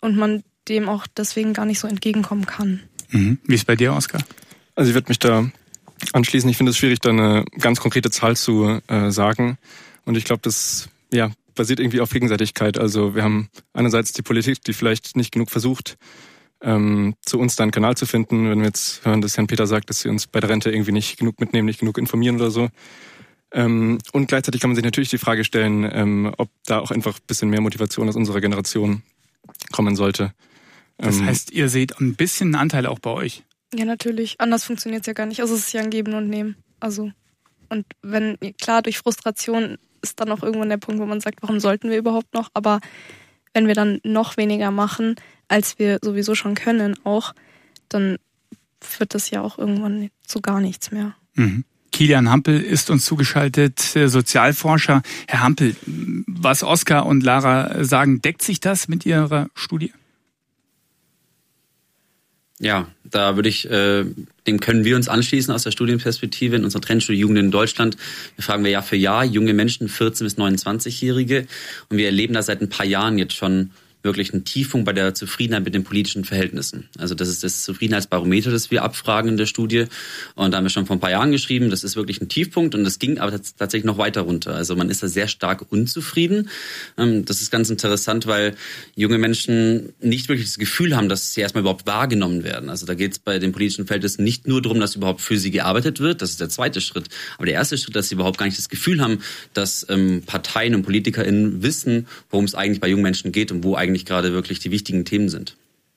und man dem auch deswegen gar nicht so entgegenkommen kann. Mhm. Wie ist bei dir, Oskar? Also ich würde mich da anschließen. Ich finde es schwierig, da eine ganz konkrete Zahl zu sagen. Und ich glaube, das basiert irgendwie auf Gegenseitigkeit. Also wir haben einerseits die Politik, die vielleicht nicht genug versucht, zu uns da einen Kanal zu finden. Wenn wir jetzt hören, dass Herrn Peter sagt, dass sie uns bei der Rente irgendwie nicht genug mitnehmen, nicht genug informieren oder so. Und gleichzeitig kann man sich natürlich die Frage stellen, ob da auch einfach ein bisschen mehr Motivation aus unserer Generation kommen sollte. Das heißt, ihr seht ein bisschen Anteil auch bei euch? Ja, natürlich. Anders funktioniert es ja gar nicht. Also es ist ja ein Geben und Nehmen. Also, und wenn, klar, durch Frustration ist dann auch irgendwann der Punkt, wo man sagt, warum sollten wir überhaupt noch? Aber wenn wir dann noch weniger machen, als wir sowieso schon können auch, dann führt das ja auch irgendwann zu gar nichts mehr. Mhm. Kilian Hampel ist uns zugeschaltet, Sozialforscher. Herr Hampel, was Oskar und Lara sagen, deckt sich das mit Ihrer Studie? Ja, da dem können wir uns anschließen aus der Studienperspektive in unserer Trendstudie Jugend in Deutschland. Wir fragen wir Jahr für Jahr junge Menschen, 14- bis 29-Jährige. Und wir erleben da seit ein paar Jahren jetzt schon wirklich einen Tiefpunkt bei der Zufriedenheit mit den politischen Verhältnissen. Also das ist das Zufriedenheitsbarometer, das wir abfragen in der Studie. Und da haben wir schon vor ein paar Jahren geschrieben, das ist wirklich ein Tiefpunkt und das ging aber tatsächlich noch weiter runter. Also man ist da sehr stark unzufrieden. Das ist ganz interessant, weil junge Menschen nicht wirklich das Gefühl haben, dass sie erstmal überhaupt wahrgenommen werden. Also da geht es bei den politischen Verhältnissen nicht nur darum, dass überhaupt für sie gearbeitet wird. Das ist der zweite Schritt. Aber der erste Schritt, dass sie überhaupt gar nicht das Gefühl haben, dass Parteien und PolitikerInnen wissen, worum es eigentlich bei jungen Menschen geht und wo eigentlich gerade wirklich die wichtigen Themen sind.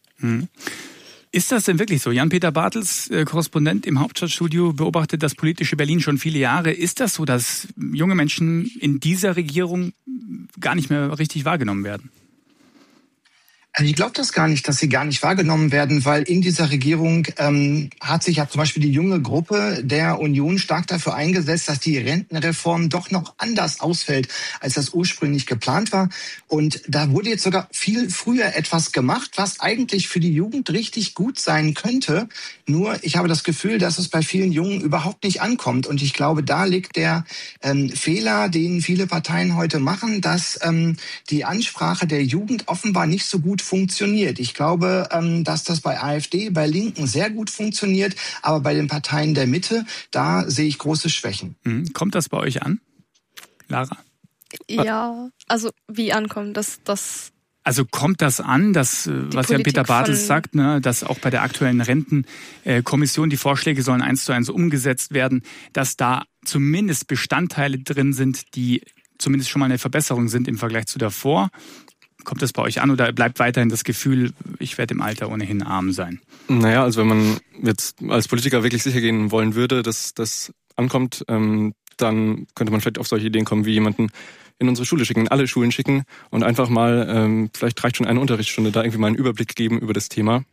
Ist das denn wirklich so? Jan-Peter Bartels, Korrespondent im Hauptstadtstudio, beobachtet das politische Berlin schon viele Jahre. Ist das so, dass junge Menschen in dieser Regierung gar nicht mehr richtig wahrgenommen werden? Also ich glaube das gar nicht, dass sie gar nicht wahrgenommen werden, weil in dieser Regierung hat sich ja zum Beispiel die junge Gruppe der Union stark dafür eingesetzt, dass die Rentenreform doch noch anders ausfällt, als das ursprünglich geplant war. Und da wurde jetzt sogar viel früher etwas gemacht, was eigentlich für die Jugend richtig gut sein könnte. Nur ich habe das Gefühl, dass es bei vielen Jungen überhaupt nicht ankommt. Und ich glaube, da liegt der Fehler, den viele Parteien heute machen, dass die Ansprache der Jugend offenbar nicht so gut funktioniert. Ich glaube, dass das bei AfD, bei Linken sehr gut funktioniert, aber bei den Parteien der Mitte, da sehe ich große Schwächen. Kommt das bei euch an, Lara? Ja, also wie ankommen, Also kommt das an, dass, was ja Peter Bartels sagt, ne, dass auch bei der aktuellen Rentenkommission die Vorschläge sollen 1:1 umgesetzt werden, dass da zumindest Bestandteile drin sind, die zumindest schon mal eine Verbesserung sind im Vergleich zu davor? Kommt das bei euch an oder bleibt weiterhin das Gefühl, ich werde im Alter ohnehin arm sein? Naja, also wenn man jetzt als Politiker wirklich sicher gehen wollen würde, dass das ankommt, dann könnte man vielleicht auf solche Ideen kommen, wie jemanden in unsere Schule schicken, in alle Schulen schicken und einfach mal, vielleicht reicht schon eine Unterrichtsstunde, da irgendwie mal einen Überblick geben über das Thema.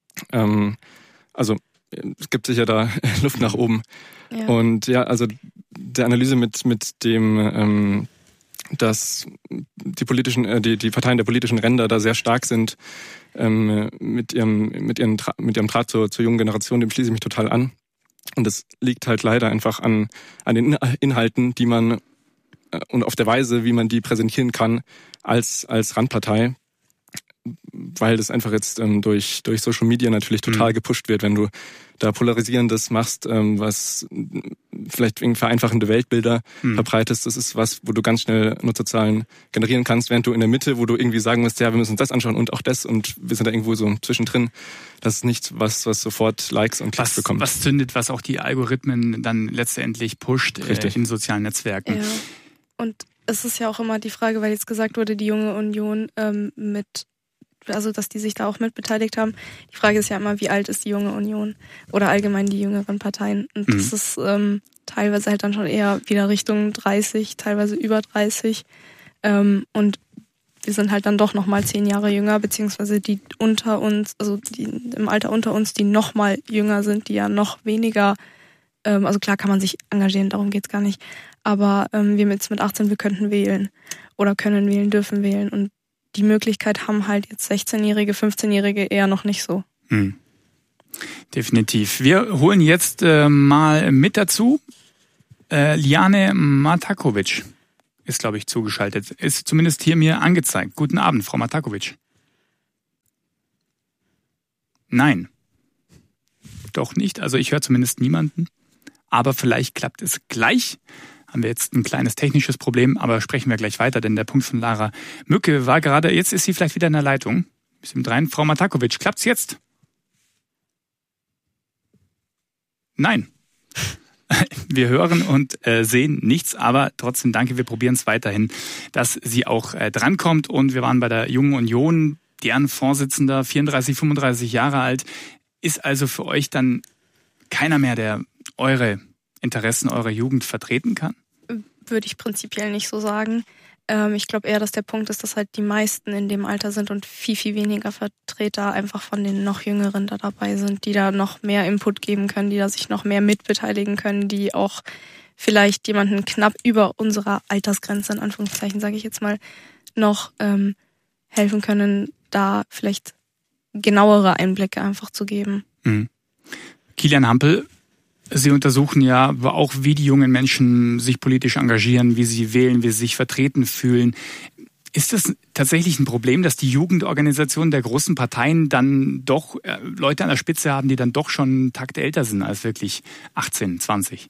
Also es gibt sicher da Luft nach oben. Ja. Und ja, also der Analyse mit dem dass die Parteien der politischen Ränder da sehr stark sind mit ihrem Draht zur jungen Generation, dem schließe ich mich total an. Und das liegt halt leider einfach an den Inhalten, die man und auf der Weise, wie man die präsentieren kann als Randpartei, weil das einfach jetzt durch Social Media natürlich total gepusht wird, wenn du da Polarisierendes machst, was vielleicht wegen vereinfachende Weltbilder verbreitest. Das ist was, wo du ganz schnell Nutzerzahlen generieren kannst, während du in der Mitte, wo du irgendwie sagen musst, ja, wir müssen uns das anschauen und auch das und wir sind da irgendwo so zwischendrin. Das ist nichts, was sofort Likes und Klicks bekommt. Was zündet, was auch die Algorithmen dann letztendlich pusht in sozialen Netzwerken. Ja. Und es ist ja auch immer die Frage, weil jetzt gesagt wurde, die junge Union also dass die sich da auch mit beteiligt haben. Die Frage ist ja immer, wie alt ist die junge Union oder allgemein die jüngeren Parteien. Und das ist teilweise halt dann schon eher wieder Richtung 30, teilweise über 30. Und wir sind halt dann doch nochmal 10 Jahre jünger, beziehungsweise die unter uns, also die im Alter unter uns, die nochmal jünger sind, die ja noch weniger, also klar kann man sich engagieren, darum geht's gar nicht. Aber wir mit 18, wir könnten wählen oder können wählen, dürfen wählen und die Möglichkeit haben halt jetzt 16-Jährige, 15-Jährige eher noch nicht so. Definitiv. Wir holen jetzt mal mit dazu. Liane Matakovic ist, glaube ich, zugeschaltet. Ist zumindest hier mir angezeigt. Guten Abend, Frau Matakovic. Nein. Doch nicht. Also ich höre zumindest niemanden. Aber vielleicht klappt es gleich. Haben wir jetzt ein kleines technisches Problem, aber sprechen wir gleich weiter, denn der Punkt von Lara Mücke war gerade, jetzt ist sie vielleicht wieder in der Leitung. Bis mit rein. Frau Matakovic, klappt's jetzt? Nein. Wir hören und sehen nichts, aber trotzdem danke, wir probieren es weiterhin, dass sie auch drankommt. Und wir waren bei der Jungen Union, deren Vorsitzender, 34, 35 Jahre alt. Ist also für euch dann keiner mehr, der eure Interessen eurer Jugend vertreten kann? Würde ich prinzipiell nicht so sagen. Ich glaube eher, dass der Punkt ist, dass halt die meisten in dem Alter sind und viel, viel weniger Vertreter einfach von den noch Jüngeren da dabei sind, die da noch mehr Input geben können, die da sich noch mehr mitbeteiligen können, die auch vielleicht jemanden knapp über unserer Altersgrenze, in Anführungszeichen sage ich jetzt mal, noch helfen können, da vielleicht genauere Einblicke einfach zu geben. Mhm. Kilian Hampel, Sie untersuchen ja auch, wie die jungen Menschen sich politisch engagieren, wie sie wählen, wie sie sich vertreten fühlen. Ist das tatsächlich ein Problem, dass die Jugendorganisationen der großen Parteien dann doch Leute an der Spitze haben, die dann doch schon einen Takt älter sind als wirklich 18, 20?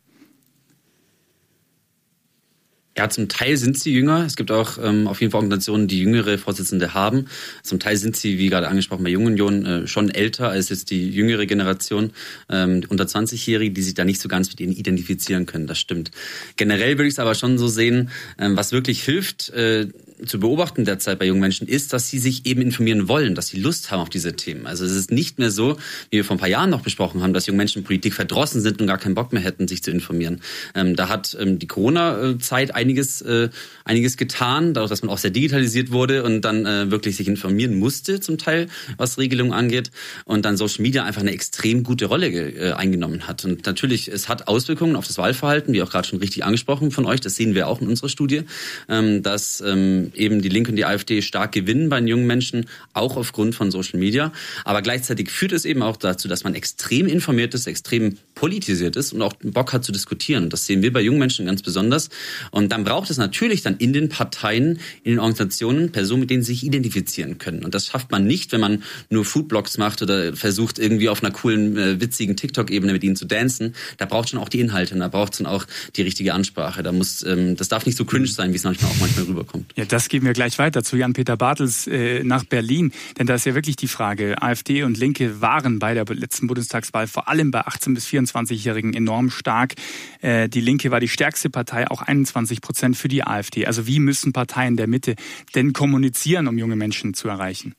Ja, zum Teil sind sie jünger. Es gibt auch auf jeden Fall Organisationen, die jüngere Vorsitzende haben. Zum Teil sind sie, wie gerade angesprochen, bei Jungen Union schon älter als jetzt die jüngere Generation, unter 20-Jährige, die sich da nicht so ganz mit ihnen identifizieren können. Das stimmt. Generell würde ich es aber schon so sehen, was wirklich hilft, zu beobachten derzeit bei jungen Menschen ist, dass sie sich eben informieren wollen, dass sie Lust haben auf diese Themen. Also es ist nicht mehr so, wie wir vor ein paar Jahren noch besprochen haben, dass junge Menschen in Politik verdrossen sind und gar keinen Bock mehr hätten, sich zu informieren. Da hat die Corona-Zeit einiges getan, dadurch, dass man auch sehr digitalisiert wurde und dann wirklich sich informieren musste, zum Teil, was Regelungen angeht. Und dann Social Media einfach eine extrem gute Rolle eingenommen hat. Und natürlich, es hat Auswirkungen auf das Wahlverhalten, wie auch gerade schon richtig angesprochen von euch. Das sehen wir auch in unserer Studie, dass eben die Linke und die AfD stark gewinnen bei den jungen Menschen, auch aufgrund von Social Media. Aber gleichzeitig führt es eben auch dazu, dass man extrem informiert ist, extrem politisiert ist und auch Bock hat zu diskutieren. Und das sehen wir bei jungen Menschen ganz besonders. Und dann braucht es natürlich dann in den Parteien, in den Organisationen Personen, mit denen sie sich identifizieren können. Und das schafft man nicht, wenn man nur Foodblogs macht oder versucht, irgendwie auf einer coolen, witzigen TikTok-Ebene mit ihnen zu dancen. Da braucht es schon auch die Inhalte und da braucht es dann auch die richtige Ansprache. Das darf nicht so cringe sein, wie es manchmal rüberkommt. Ja, das geben wir gleich weiter zu Jan-Peter Bartels nach Berlin. Denn da ist ja wirklich die Frage, AfD und Linke waren bei der letzten Bundestagswahl vor allem bei 18- bis 24-Jährigen enorm stark. Die Linke war die stärkste Partei, auch 21% für die AfD. Also wie müssen Parteien der Mitte denn kommunizieren, um junge Menschen zu erreichen?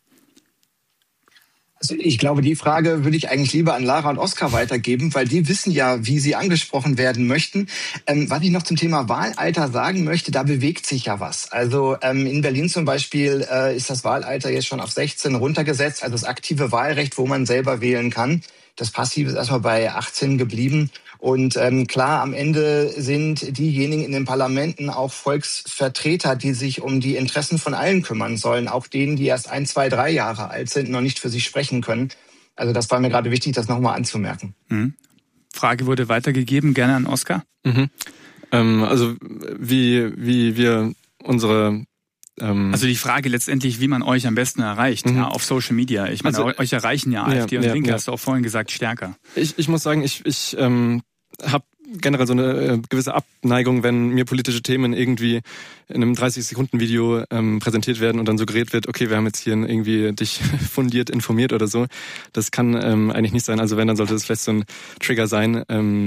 Also ich glaube, die Frage würde ich eigentlich lieber an Lara und Oskar weitergeben, weil die wissen ja, wie sie angesprochen werden möchten. Was ich noch zum Thema Wahlalter sagen möchte, da bewegt sich ja was. Also in Berlin zum Beispiel ist das Wahlalter jetzt schon auf 16 runtergesetzt, also das aktive Wahlrecht, wo man selber wählen kann. Das Passive ist erstmal bei 18 geblieben. Und klar, am Ende sind diejenigen in den Parlamenten auch Volksvertreter, die sich um die Interessen von allen kümmern sollen, auch denen, die erst 1, 2, 3 Jahre alt sind, noch nicht für sich sprechen können. Also das war mir gerade wichtig, das nochmal anzumerken. Mhm. Frage wurde weitergegeben, gerne an Oskar. Mhm. Also wie wir unsere also die Frage letztendlich, wie man euch am besten erreicht, ja, auf Social Media. Ich meine, also, euch erreichen ja AfD und Linke, hast du auch vorhin gesagt, stärker. Ich muss sagen, ich habe generell so eine gewisse Abneigung, wenn mir politische Themen irgendwie in einem 30-Sekunden-Video präsentiert werden und dann suggeriert wird, okay, wir haben jetzt hier irgendwie dich fundiert informiert oder so. Das kann eigentlich nicht sein. Also wenn, dann sollte das vielleicht so ein Trigger sein,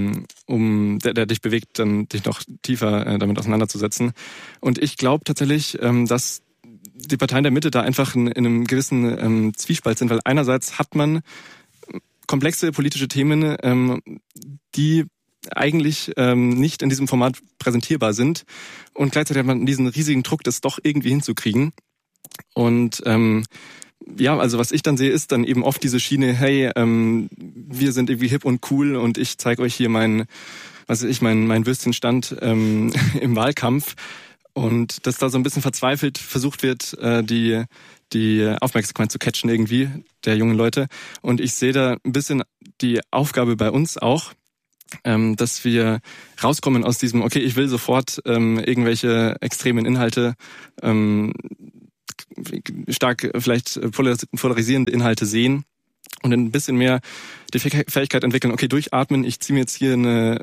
der dich bewegt, dann dich noch tiefer damit auseinanderzusetzen. Und ich glaube tatsächlich, dass die Parteien der Mitte da einfach in einem gewissen Zwiespalt sind, weil einerseits hat man komplexe politische Themen, die eigentlich nicht in diesem Format präsentierbar sind und gleichzeitig hat man diesen riesigen Druck, das doch irgendwie hinzukriegen. Und also was ich dann sehe, ist dann eben oft diese Schiene, hey, wir sind irgendwie hip und cool und ich zeige euch hier mein Würstchenstand im Wahlkampf und dass da so ein bisschen verzweifelt versucht wird, die Aufmerksamkeit zu catchen irgendwie der jungen Leute. Und ich sehe da ein bisschen die Aufgabe bei uns auch, dass wir rauskommen aus diesem, okay, ich will sofort irgendwelche extremen Inhalte, stark vielleicht polarisierende Inhalte sehen und ein bisschen mehr die Fähigkeit entwickeln, okay, durchatmen, ich ziehe mir jetzt hier eine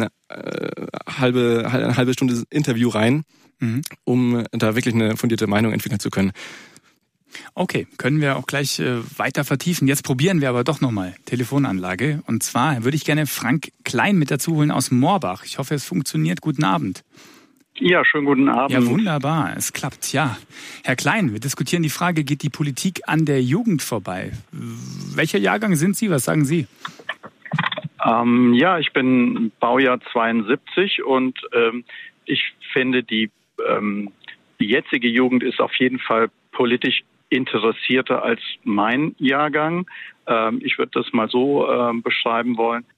halbe Stunde Interview rein, um da wirklich eine fundierte Meinung entwickeln zu können. Okay, können wir auch gleich weiter vertiefen. Jetzt probieren wir aber doch nochmal Telefonanlage. Und zwar würde ich gerne Frank Klein mit dazu holen aus Moorbach. Ich hoffe, es funktioniert. Guten Abend. Ja, schönen guten Abend. Ja, wunderbar. Es klappt, ja. Herr Klein, wir diskutieren die Frage, geht die Politik an der Jugend vorbei? Welcher Jahrgang sind Sie? Was sagen Sie? Ja, ich bin Baujahr 72 und ich finde, die jetzige Jugend ist auf jeden Fall politisch interessierter als mein Jahrgang. Ich würde das mal so beschreiben wollen.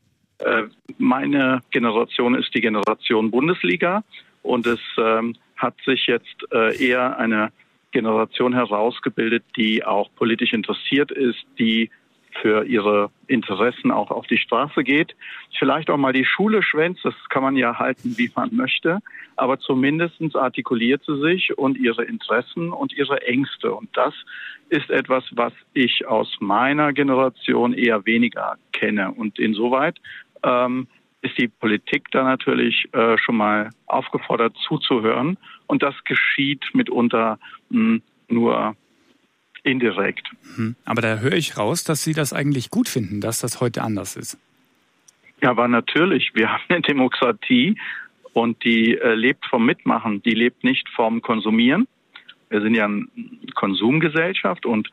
Meine Generation ist die Generation Bundesliga und es hat sich jetzt eher eine Generation herausgebildet, die auch politisch interessiert ist, die für ihre Interessen auch auf die Straße geht. Vielleicht auch mal die Schule schwänzt, das kann man ja halten, wie man möchte, aber zumindest artikuliert sie sich und ihre Interessen und ihre Ängste. Und das ist etwas, was ich aus meiner Generation eher weniger kenne. Und insoweit ist die Politik da natürlich schon mal aufgefordert zuzuhören. Und das geschieht mitunter nur indirekt. Aber da höre ich raus, dass Sie das eigentlich gut finden, dass das heute anders ist. Ja, aber natürlich. Wir haben eine Demokratie und die lebt vom Mitmachen. Die lebt nicht vom Konsumieren. Wir sind ja eine Konsumgesellschaft und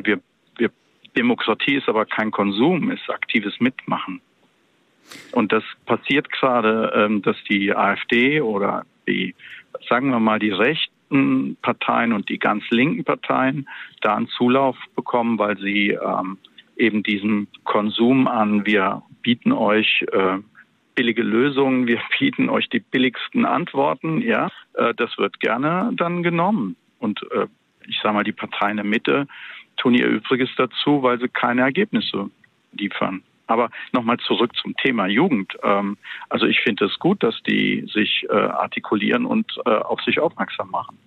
Demokratie ist aber kein Konsum, ist aktives Mitmachen. Und das passiert gerade, dass die AfD oder die, sagen wir mal, die rechten Parteien und die ganz linken Parteien da einen Zulauf bekommen, weil sie eben diesen Konsum an, wir bieten euch billige Lösungen, wir bieten euch die billigsten Antworten, ja, das wird gerne dann genommen. Und ich sage mal, die Parteien in der Mitte tun ihr Übriges dazu, weil sie keine Ergebnisse liefern. Aber nochmal zurück zum Thema Jugend. Also ich finde es gut, dass die sich artikulieren und auf sich aufmerksam machen.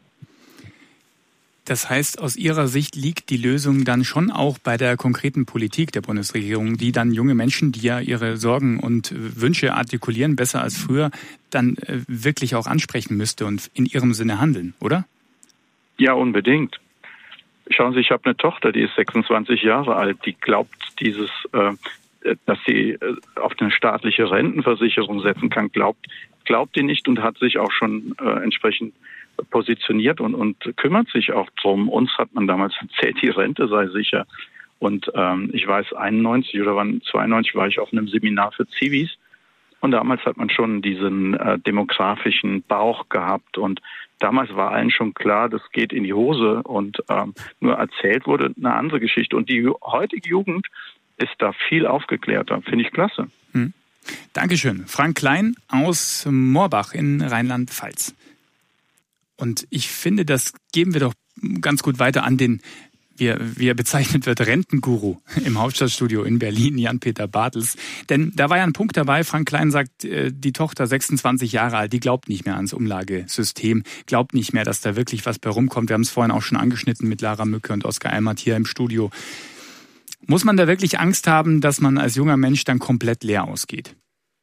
Das heißt, aus Ihrer Sicht liegt die Lösung dann schon auch bei der konkreten Politik der Bundesregierung, die dann junge Menschen, die ja ihre Sorgen und Wünsche artikulieren, besser als früher, dann wirklich auch ansprechen müsste und in ihrem Sinne handeln, oder? Ja, unbedingt. Schauen Sie, ich habe eine Tochter, die ist 26 Jahre alt, die glaubt dass sie auf eine staatliche Rentenversicherung setzen kann, glaubt die nicht und hat sich auch schon entsprechend positioniert und kümmert sich auch drum. Uns hat man damals erzählt, die Rente sei sicher. Und ich weiß, 91 oder 92 war ich auf einem Seminar für Zivis und damals hat man schon diesen demografischen Bauch gehabt und damals war allen schon klar, das geht in die Hose und nur erzählt wurde eine andere Geschichte. Und die heutige Jugend ist da viel aufgeklärter. Finde ich klasse. Dankeschön. Frank Klein aus Moorbach in Rheinland-Pfalz. Und ich finde, das geben wir doch ganz gut weiter an den, wie er bezeichnet wird, Rentenguru im Hauptstadtstudio in Berlin, Jan-Peter Bartels. Denn da war ja ein Punkt dabei, Frank Klein sagt, die Tochter 26 Jahre alt, die glaubt nicht mehr ans Umlagesystem, glaubt nicht mehr, dass da wirklich was bei rumkommt. Wir haben es vorhin auch schon angeschnitten mit Lara Mücke und Oskar Eimert hier im Studio. Muss man da wirklich Angst haben, dass man als junger Mensch dann komplett leer ausgeht?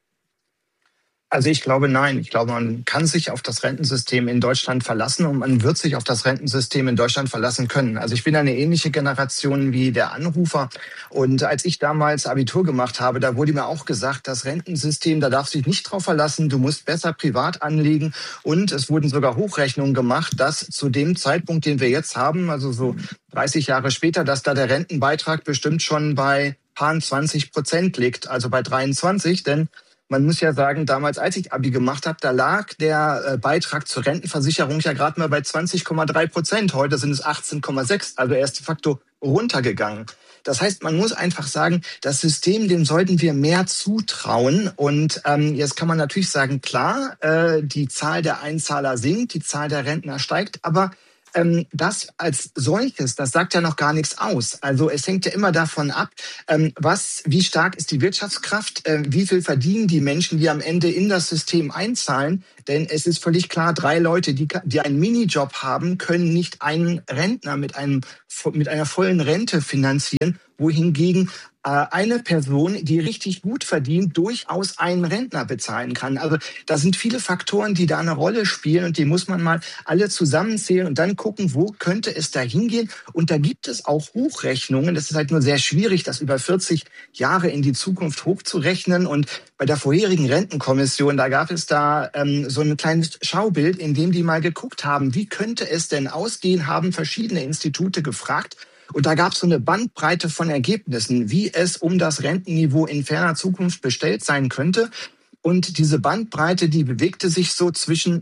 Also ich glaube, nein. Ich glaube, man kann sich auf das Rentensystem in Deutschland verlassen und man wird sich auf das Rentensystem in Deutschland verlassen können. Also ich bin eine ähnliche Generation wie der Anrufer. Und als ich damals Abitur gemacht habe, da wurde mir auch gesagt, das Rentensystem, da darfst du dich nicht drauf verlassen, du musst besser privat anlegen. Und es wurden sogar Hochrechnungen gemacht, dass zu dem Zeitpunkt, den wir jetzt haben, also so 30 Jahre später, dass da der Rentenbeitrag bestimmt schon bei 20% liegt, also bei 23, denn man muss ja sagen, damals, als ich Abi gemacht habe, da lag der Beitrag zur Rentenversicherung ja gerade mal bei 20,3%. Heute sind es 18,6%, also er ist de facto runtergegangen. Das heißt, man muss einfach sagen, das System, dem sollten wir mehr zutrauen. Und jetzt kann man natürlich sagen, klar, die Zahl der Einzahler sinkt, die Zahl der Rentner steigt, aber das als solches, das sagt ja noch gar nichts aus. Also es hängt ja immer davon ab, wie stark ist die Wirtschaftskraft, wie viel verdienen die Menschen, die am Ende in das System einzahlen. Denn es ist völlig klar, 3 Leute, die einen Minijob haben, können nicht einen Rentner mit einer vollen Rente finanzieren, wohingegen eine Person, die richtig gut verdient, durchaus einen Rentner bezahlen kann. Also da sind viele Faktoren, die da eine Rolle spielen und die muss man mal alle zusammenzählen und dann gucken, wo könnte es da hingehen. Und da gibt es auch Hochrechnungen. Das ist halt nur sehr schwierig, das über 40 Jahre in die Zukunft hochzurechnen. Und bei der vorherigen Rentenkommission, da gab es da so ein kleines Schaubild, in dem die mal geguckt haben, wie könnte es denn ausgehen, haben verschiedene Institute gefragt. Und da gab es so eine Bandbreite von Ergebnissen, wie es um das Rentenniveau in ferner Zukunft bestellt sein könnte. Und diese Bandbreite, die bewegte sich so zwischen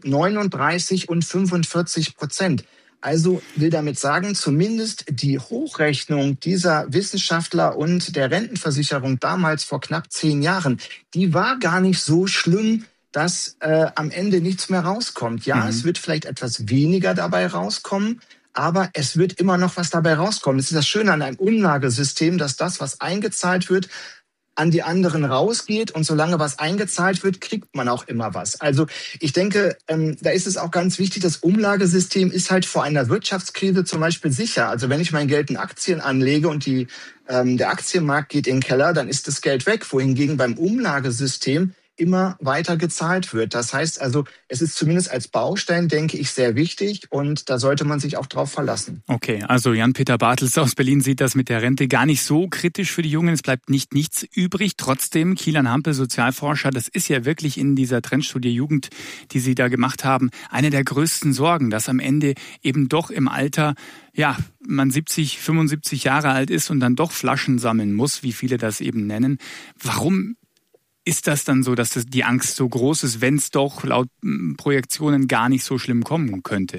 39 und 45%. Also will damit sagen, zumindest die Hochrechnung dieser Wissenschaftler und der Rentenversicherung damals vor knapp 10 Jahren, die war gar nicht so schlimm, dass am Ende nichts mehr rauskommt. Ja, es wird vielleicht etwas weniger dabei rauskommen, aber es wird immer noch was dabei rauskommen. Das ist das Schöne an einem Umlagesystem, dass das, was eingezahlt wird, an die anderen rausgeht und solange was eingezahlt wird, kriegt man auch immer was. Also ich denke, da ist es auch ganz wichtig, das Umlagesystem ist halt vor einer Wirtschaftskrise zum Beispiel sicher. Also wenn ich mein Geld in Aktien anlege und der Aktienmarkt geht in den Keller, dann ist das Geld weg, wohingegen beim Umlagesystem immer weiter gezahlt wird. Das heißt also, es ist zumindest als Baustein, denke ich, sehr wichtig und da sollte man sich auch drauf verlassen. Okay, also Jan-Peter Bartels aus Berlin sieht das mit der Rente gar nicht so kritisch für die Jungen. Es bleibt nichts übrig. Trotzdem, Kielan Hampel, Sozialforscher, das ist ja wirklich in dieser Trendstudie Jugend, die Sie da gemacht haben, eine der größten Sorgen, dass am Ende eben doch im Alter man 70, 75 Jahre alt ist und dann doch Flaschen sammeln muss, wie viele das eben nennen. Warum ist das dann so, dass die Angst so groß ist, wenn es doch laut Projektionen gar nicht so schlimm kommen könnte?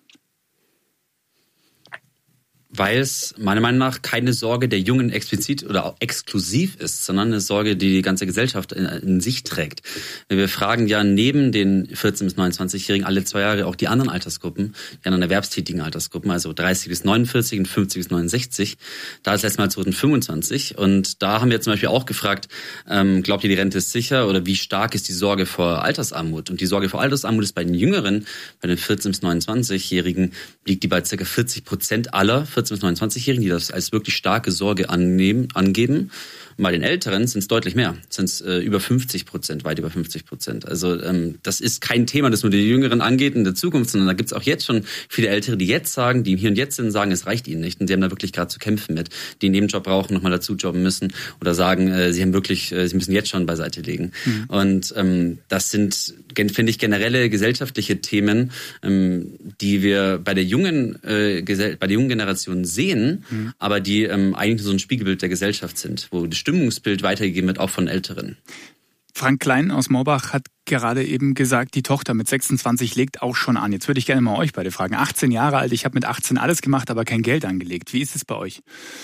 Weil es meiner Meinung nach keine Sorge der Jungen explizit oder auch exklusiv ist, sondern eine Sorge, die die ganze Gesellschaft in sich trägt. Wir fragen ja neben den 14- bis 29-Jährigen alle 2 Jahre auch die anderen Altersgruppen, die anderen erwerbstätigen Altersgruppen, also 30 bis 49 und 50 bis 69. Da ist letztes Mal 2025 und da haben wir zum Beispiel auch gefragt, glaubt ihr, die Rente ist sicher oder wie stark ist die Sorge vor Altersarmut? Und die Sorge vor Altersarmut ist bei den Jüngeren, bei den 14- bis 29-Jährigen, liegt die bei ca. 40% aller 14- bis 29-Jährigen, die das als wirklich starke Sorge angeben. Und bei den Älteren sind es deutlich mehr, sind es über 50%, weit über 50%. Also das ist kein Thema, das nur die Jüngeren angeht in der Zukunft, sondern da gibt es auch jetzt schon viele Ältere, die jetzt sagen, die hier und jetzt sind, sagen, es reicht ihnen nicht. Und sie haben da wirklich gerade zu kämpfen mit, die einen Nebenjob brauchen, nochmal dazu jobben müssen oder sagen, sie müssen jetzt schon beiseite legen. Und das sind, finde ich, generelle gesellschaftliche Themen, die wir bei der jungen Generation sehen, aber die eigentlich so ein Spiegelbild der Gesellschaft sind, wo das Stimmungsbild weitergegeben wird, auch von Älteren. Frank Klein aus Morbach hat gerade eben gesagt, die Tochter mit 26 legt auch schon an. Jetzt würde ich gerne mal euch beide fragen. 18 Jahre alt, ich habe mit 18 alles gemacht, aber kein Geld angelegt. Wie ist es bei euch?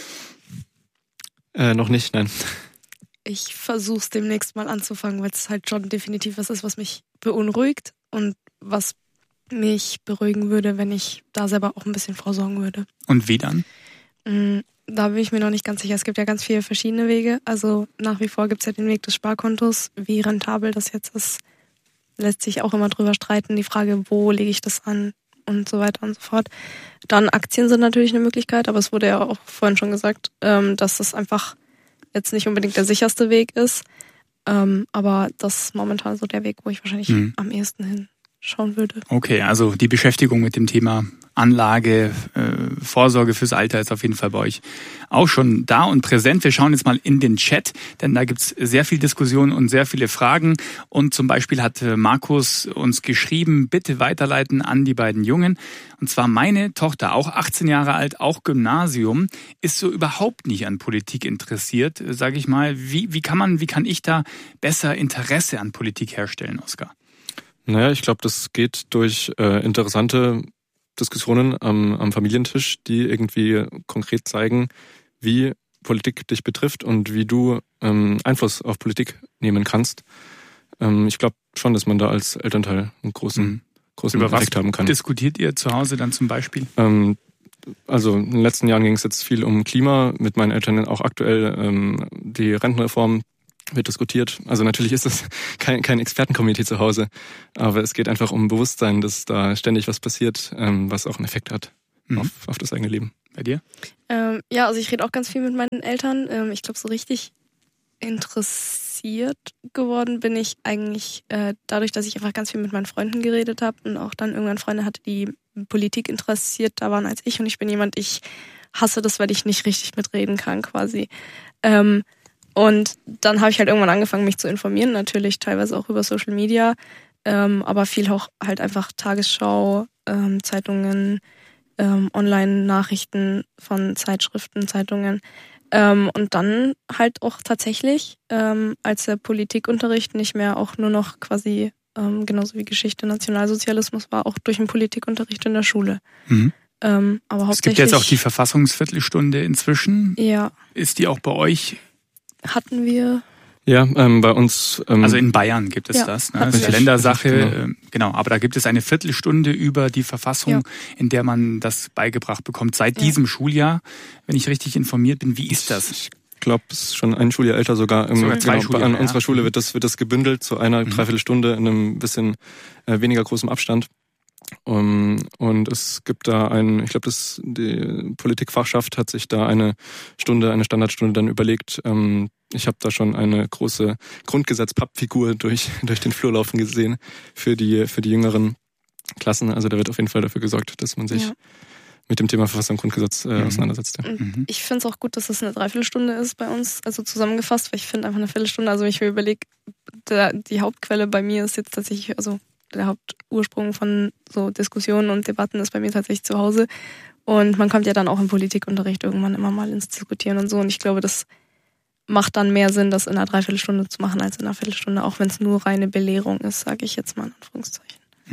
Noch nicht, nein. Ich versuche es demnächst mal anzufangen, weil es halt schon definitiv was ist, was mich beunruhigt und was mich beruhigen würde, wenn ich da selber auch ein bisschen vorsorgen würde. Und wie dann? Da bin ich mir noch nicht ganz sicher. Es gibt ja ganz viele verschiedene Wege. Also nach wie vor gibt es ja den Weg des Sparkontos. Wie rentabel das jetzt ist, lässt sich auch immer drüber streiten. Die Frage, wo lege ich das an und so weiter und so fort. Dann Aktien sind natürlich eine Möglichkeit, aber es wurde ja auch vorhin schon gesagt, dass das einfach jetzt nicht unbedingt der sicherste Weg ist. Aber das ist momentan so der Weg, wo ich wahrscheinlich am ehesten hinschauen würde. Okay, also die Beschäftigung mit dem Thema Anlage, Vorsorge fürs Alter ist auf jeden Fall bei euch auch schon da und präsent. Wir schauen jetzt mal in den Chat, denn da gibt's sehr viel Diskussion und sehr viele Fragen. Und zum Beispiel hat Markus uns geschrieben, bitte weiterleiten an die beiden Jungen. Und zwar meine Tochter, auch 18 Jahre alt, auch Gymnasium, ist so überhaupt nicht an Politik interessiert, sage ich mal. Wie kann ich da besser Interesse an Politik herstellen, Oskar? Naja, ich glaube, das geht durch interessante Diskussionen am Familientisch, die irgendwie konkret zeigen, wie Politik dich betrifft und wie du Einfluss auf Politik nehmen kannst. Ich glaube schon, dass man da als Elternteil einen großen Effekt haben kann. Diskutiert ihr zu Hause dann zum Beispiel? Also in den letzten Jahren ging es jetzt viel um Klima, mit meinen Eltern auch aktuell die Rentenreform. wird diskutiert. Also natürlich ist das kein Expertenkomitee zu Hause, aber es geht einfach um Bewusstsein, dass da ständig was passiert, was auch einen Effekt hat auf das eigene Leben. Bei dir? Ja, also ich rede auch ganz viel mit meinen Eltern. Ich glaube, so richtig interessiert geworden bin ich eigentlich dadurch, dass ich einfach ganz viel mit meinen Freunden geredet habe und auch dann irgendwann Freunde hatte, die Politik interessierter waren als ich. Und ich bin jemand, ich hasse das, weil ich nicht richtig mitreden kann quasi. Und dann habe ich halt irgendwann angefangen, mich zu informieren, natürlich teilweise auch über Social Media, aber viel auch halt einfach Tagesschau, Zeitungen, Online-Nachrichten von Zeitschriften, Zeitungen. Und dann halt auch tatsächlich, als der Politikunterricht nicht mehr auch nur noch quasi, genauso wie Geschichte, Nationalsozialismus war, auch durch den Politikunterricht in der Schule. Mhm. Aber hauptsächlich, es gibt jetzt auch die Verfassungsviertelstunde inzwischen. Ja. Ist die auch bei euch? Hatten wir. Ja, bei uns. Also in Bayern gibt es das. Ne? Das ist eine Ländersache. Genau, aber da gibt es eine Viertelstunde über die Verfassung, in der man das beigebracht bekommt. Seit diesem Schuljahr, wenn ich richtig informiert bin. Wie ist das? Ich glaube, es ist schon ein Schuljahr älter sogar. An unserer Schule wird das gebündelt zu einer Dreiviertelstunde in einem bisschen weniger großem Abstand. Und es gibt da ich glaube, die Politikfachschaft hat sich da eine Standardstunde dann überlegt. Ich habe da schon eine große Grundgesetz-Pappfigur durch den Flur laufen gesehen für die jüngeren Klassen. Also da wird auf jeden Fall dafür gesorgt, dass man sich mit dem Thema Verfassung und Grundgesetz auseinandersetzt. Ja. Ich finde es auch gut, dass es eine Dreiviertelstunde ist bei uns, also zusammengefasst, weil ich finde einfach eine Viertelstunde, also wenn ich mir überlege, die Hauptquelle bei mir ist jetzt tatsächlich, also der Hauptursprung von so Diskussionen und Debatten ist bei mir tatsächlich zu Hause. Und man kommt ja dann auch im Politikunterricht irgendwann immer mal ins Diskutieren und so. Und ich glaube, das macht dann mehr Sinn, das in einer Dreiviertelstunde zu machen als in einer Viertelstunde, auch wenn es nur reine Belehrung ist, sage ich jetzt mal in Anführungszeichen.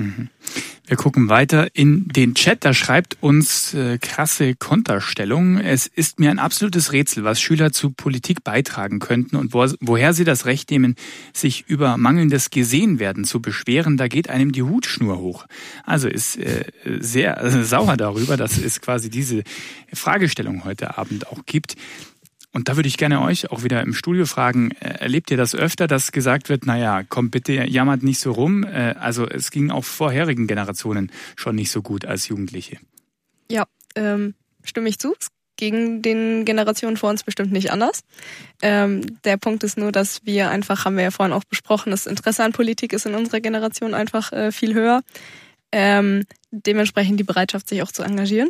Wir gucken weiter in den Chat, da schreibt uns krasse Konterstellung. Es ist mir ein absolutes Rätsel, was Schüler zu Politik beitragen könnten und woher sie das Recht nehmen, sich über mangelndes Gesehenwerden zu beschweren. Da geht einem die Hutschnur hoch. Also ist sehr sauer darüber, dass es quasi diese Fragestellung heute Abend auch gibt. Und da würde ich gerne euch auch wieder im Studio fragen, erlebt ihr das öfter, dass gesagt wird, naja, kommt bitte, jammert nicht so rum. Also es ging auch vorherigen Generationen schon nicht so gut als Jugendliche. Ja, stimme ich zu. Es ging den Generationen vor uns bestimmt nicht anders. Der Punkt ist nur, dass wir einfach, haben wir ja vorhin auch besprochen, das Interesse an Politik ist in unserer Generation einfach viel höher. Dementsprechend die Bereitschaft, sich auch zu engagieren.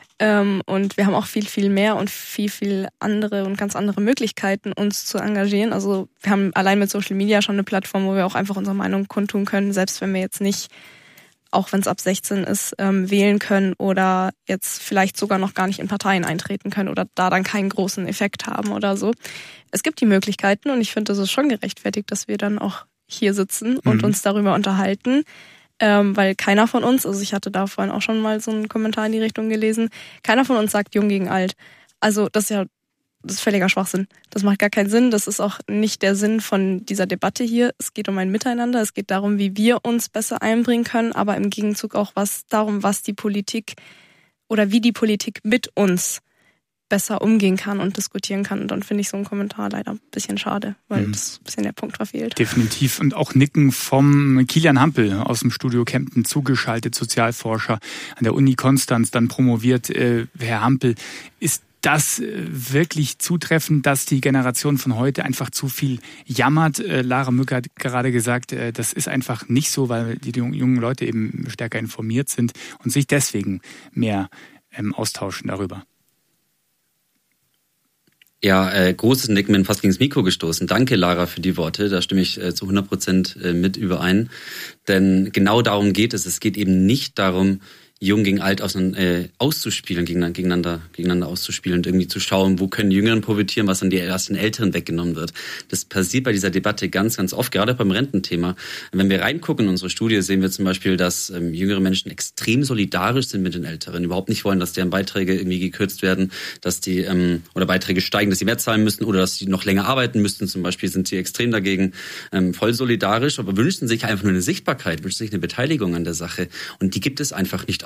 Und wir haben auch viel mehr und viel andere und ganz andere Möglichkeiten, uns zu engagieren. Also wir haben allein mit Social Media schon eine Plattform, wo wir auch einfach unsere Meinung kundtun können, selbst wenn wir jetzt nicht, auch wenn es ab 16 ist, wählen können oder jetzt vielleicht sogar noch gar nicht in Parteien eintreten können oder da dann keinen großen Effekt haben oder so. Es gibt die Möglichkeiten und ich finde, das ist schon gerechtfertigt, dass wir dann auch hier sitzen und uns darüber unterhalten. Weil keiner von uns, also ich hatte da vorhin auch schon mal so einen Kommentar in die Richtung gelesen, keiner von uns sagt jung gegen alt. Also das ist völliger Schwachsinn. Das macht gar keinen Sinn. Das ist auch nicht der Sinn von dieser Debatte hier. Es geht um ein Miteinander. Es geht darum, wie wir uns besser einbringen können, aber im Gegenzug auch was die Politik oder wie die Politik mit uns besser umgehen kann und diskutieren kann. Und dann finde ich so einen Kommentar leider ein bisschen schade, weil das ein bisschen der Punkt verfehlt. Definitiv. Und auch Nicken vom Kilian Hampel aus dem Studio Kempten zugeschaltet, Sozialforscher an der Uni Konstanz, dann promoviert. Herr Hampel, ist das wirklich zutreffend, dass die Generation von heute einfach zu viel jammert? Lara Mück hat gerade gesagt, das ist einfach nicht so, weil die jungen Leute eben stärker informiert sind und sich deswegen mehr austauschen darüber. Ja, großes Nicken, bin fast gegen das Mikro gestoßen. Danke, Lara, für die Worte. Da stimme ich zu 100% mit überein. Denn genau darum geht es. Es geht eben nicht darum, jung gegen alt auszuspielen, gegeneinander auszuspielen und irgendwie zu schauen, wo können die Jüngeren profitieren, was an die ersten Älteren weggenommen wird. Das passiert bei dieser Debatte ganz, ganz oft, gerade beim Rententhema. Wenn wir reingucken in unsere Studie, sehen wir zum Beispiel, dass jüngere Menschen extrem solidarisch sind mit den Älteren, überhaupt nicht wollen, dass deren Beiträge irgendwie gekürzt werden, dass die oder Beiträge steigen, dass sie mehr zahlen müssen oder dass sie noch länger arbeiten müssten. Zum Beispiel sind sie extrem dagegen, voll solidarisch, aber wünschen sich einfach nur eine Sichtbarkeit, wünschen sich eine Beteiligung an der Sache. Und die gibt es einfach nicht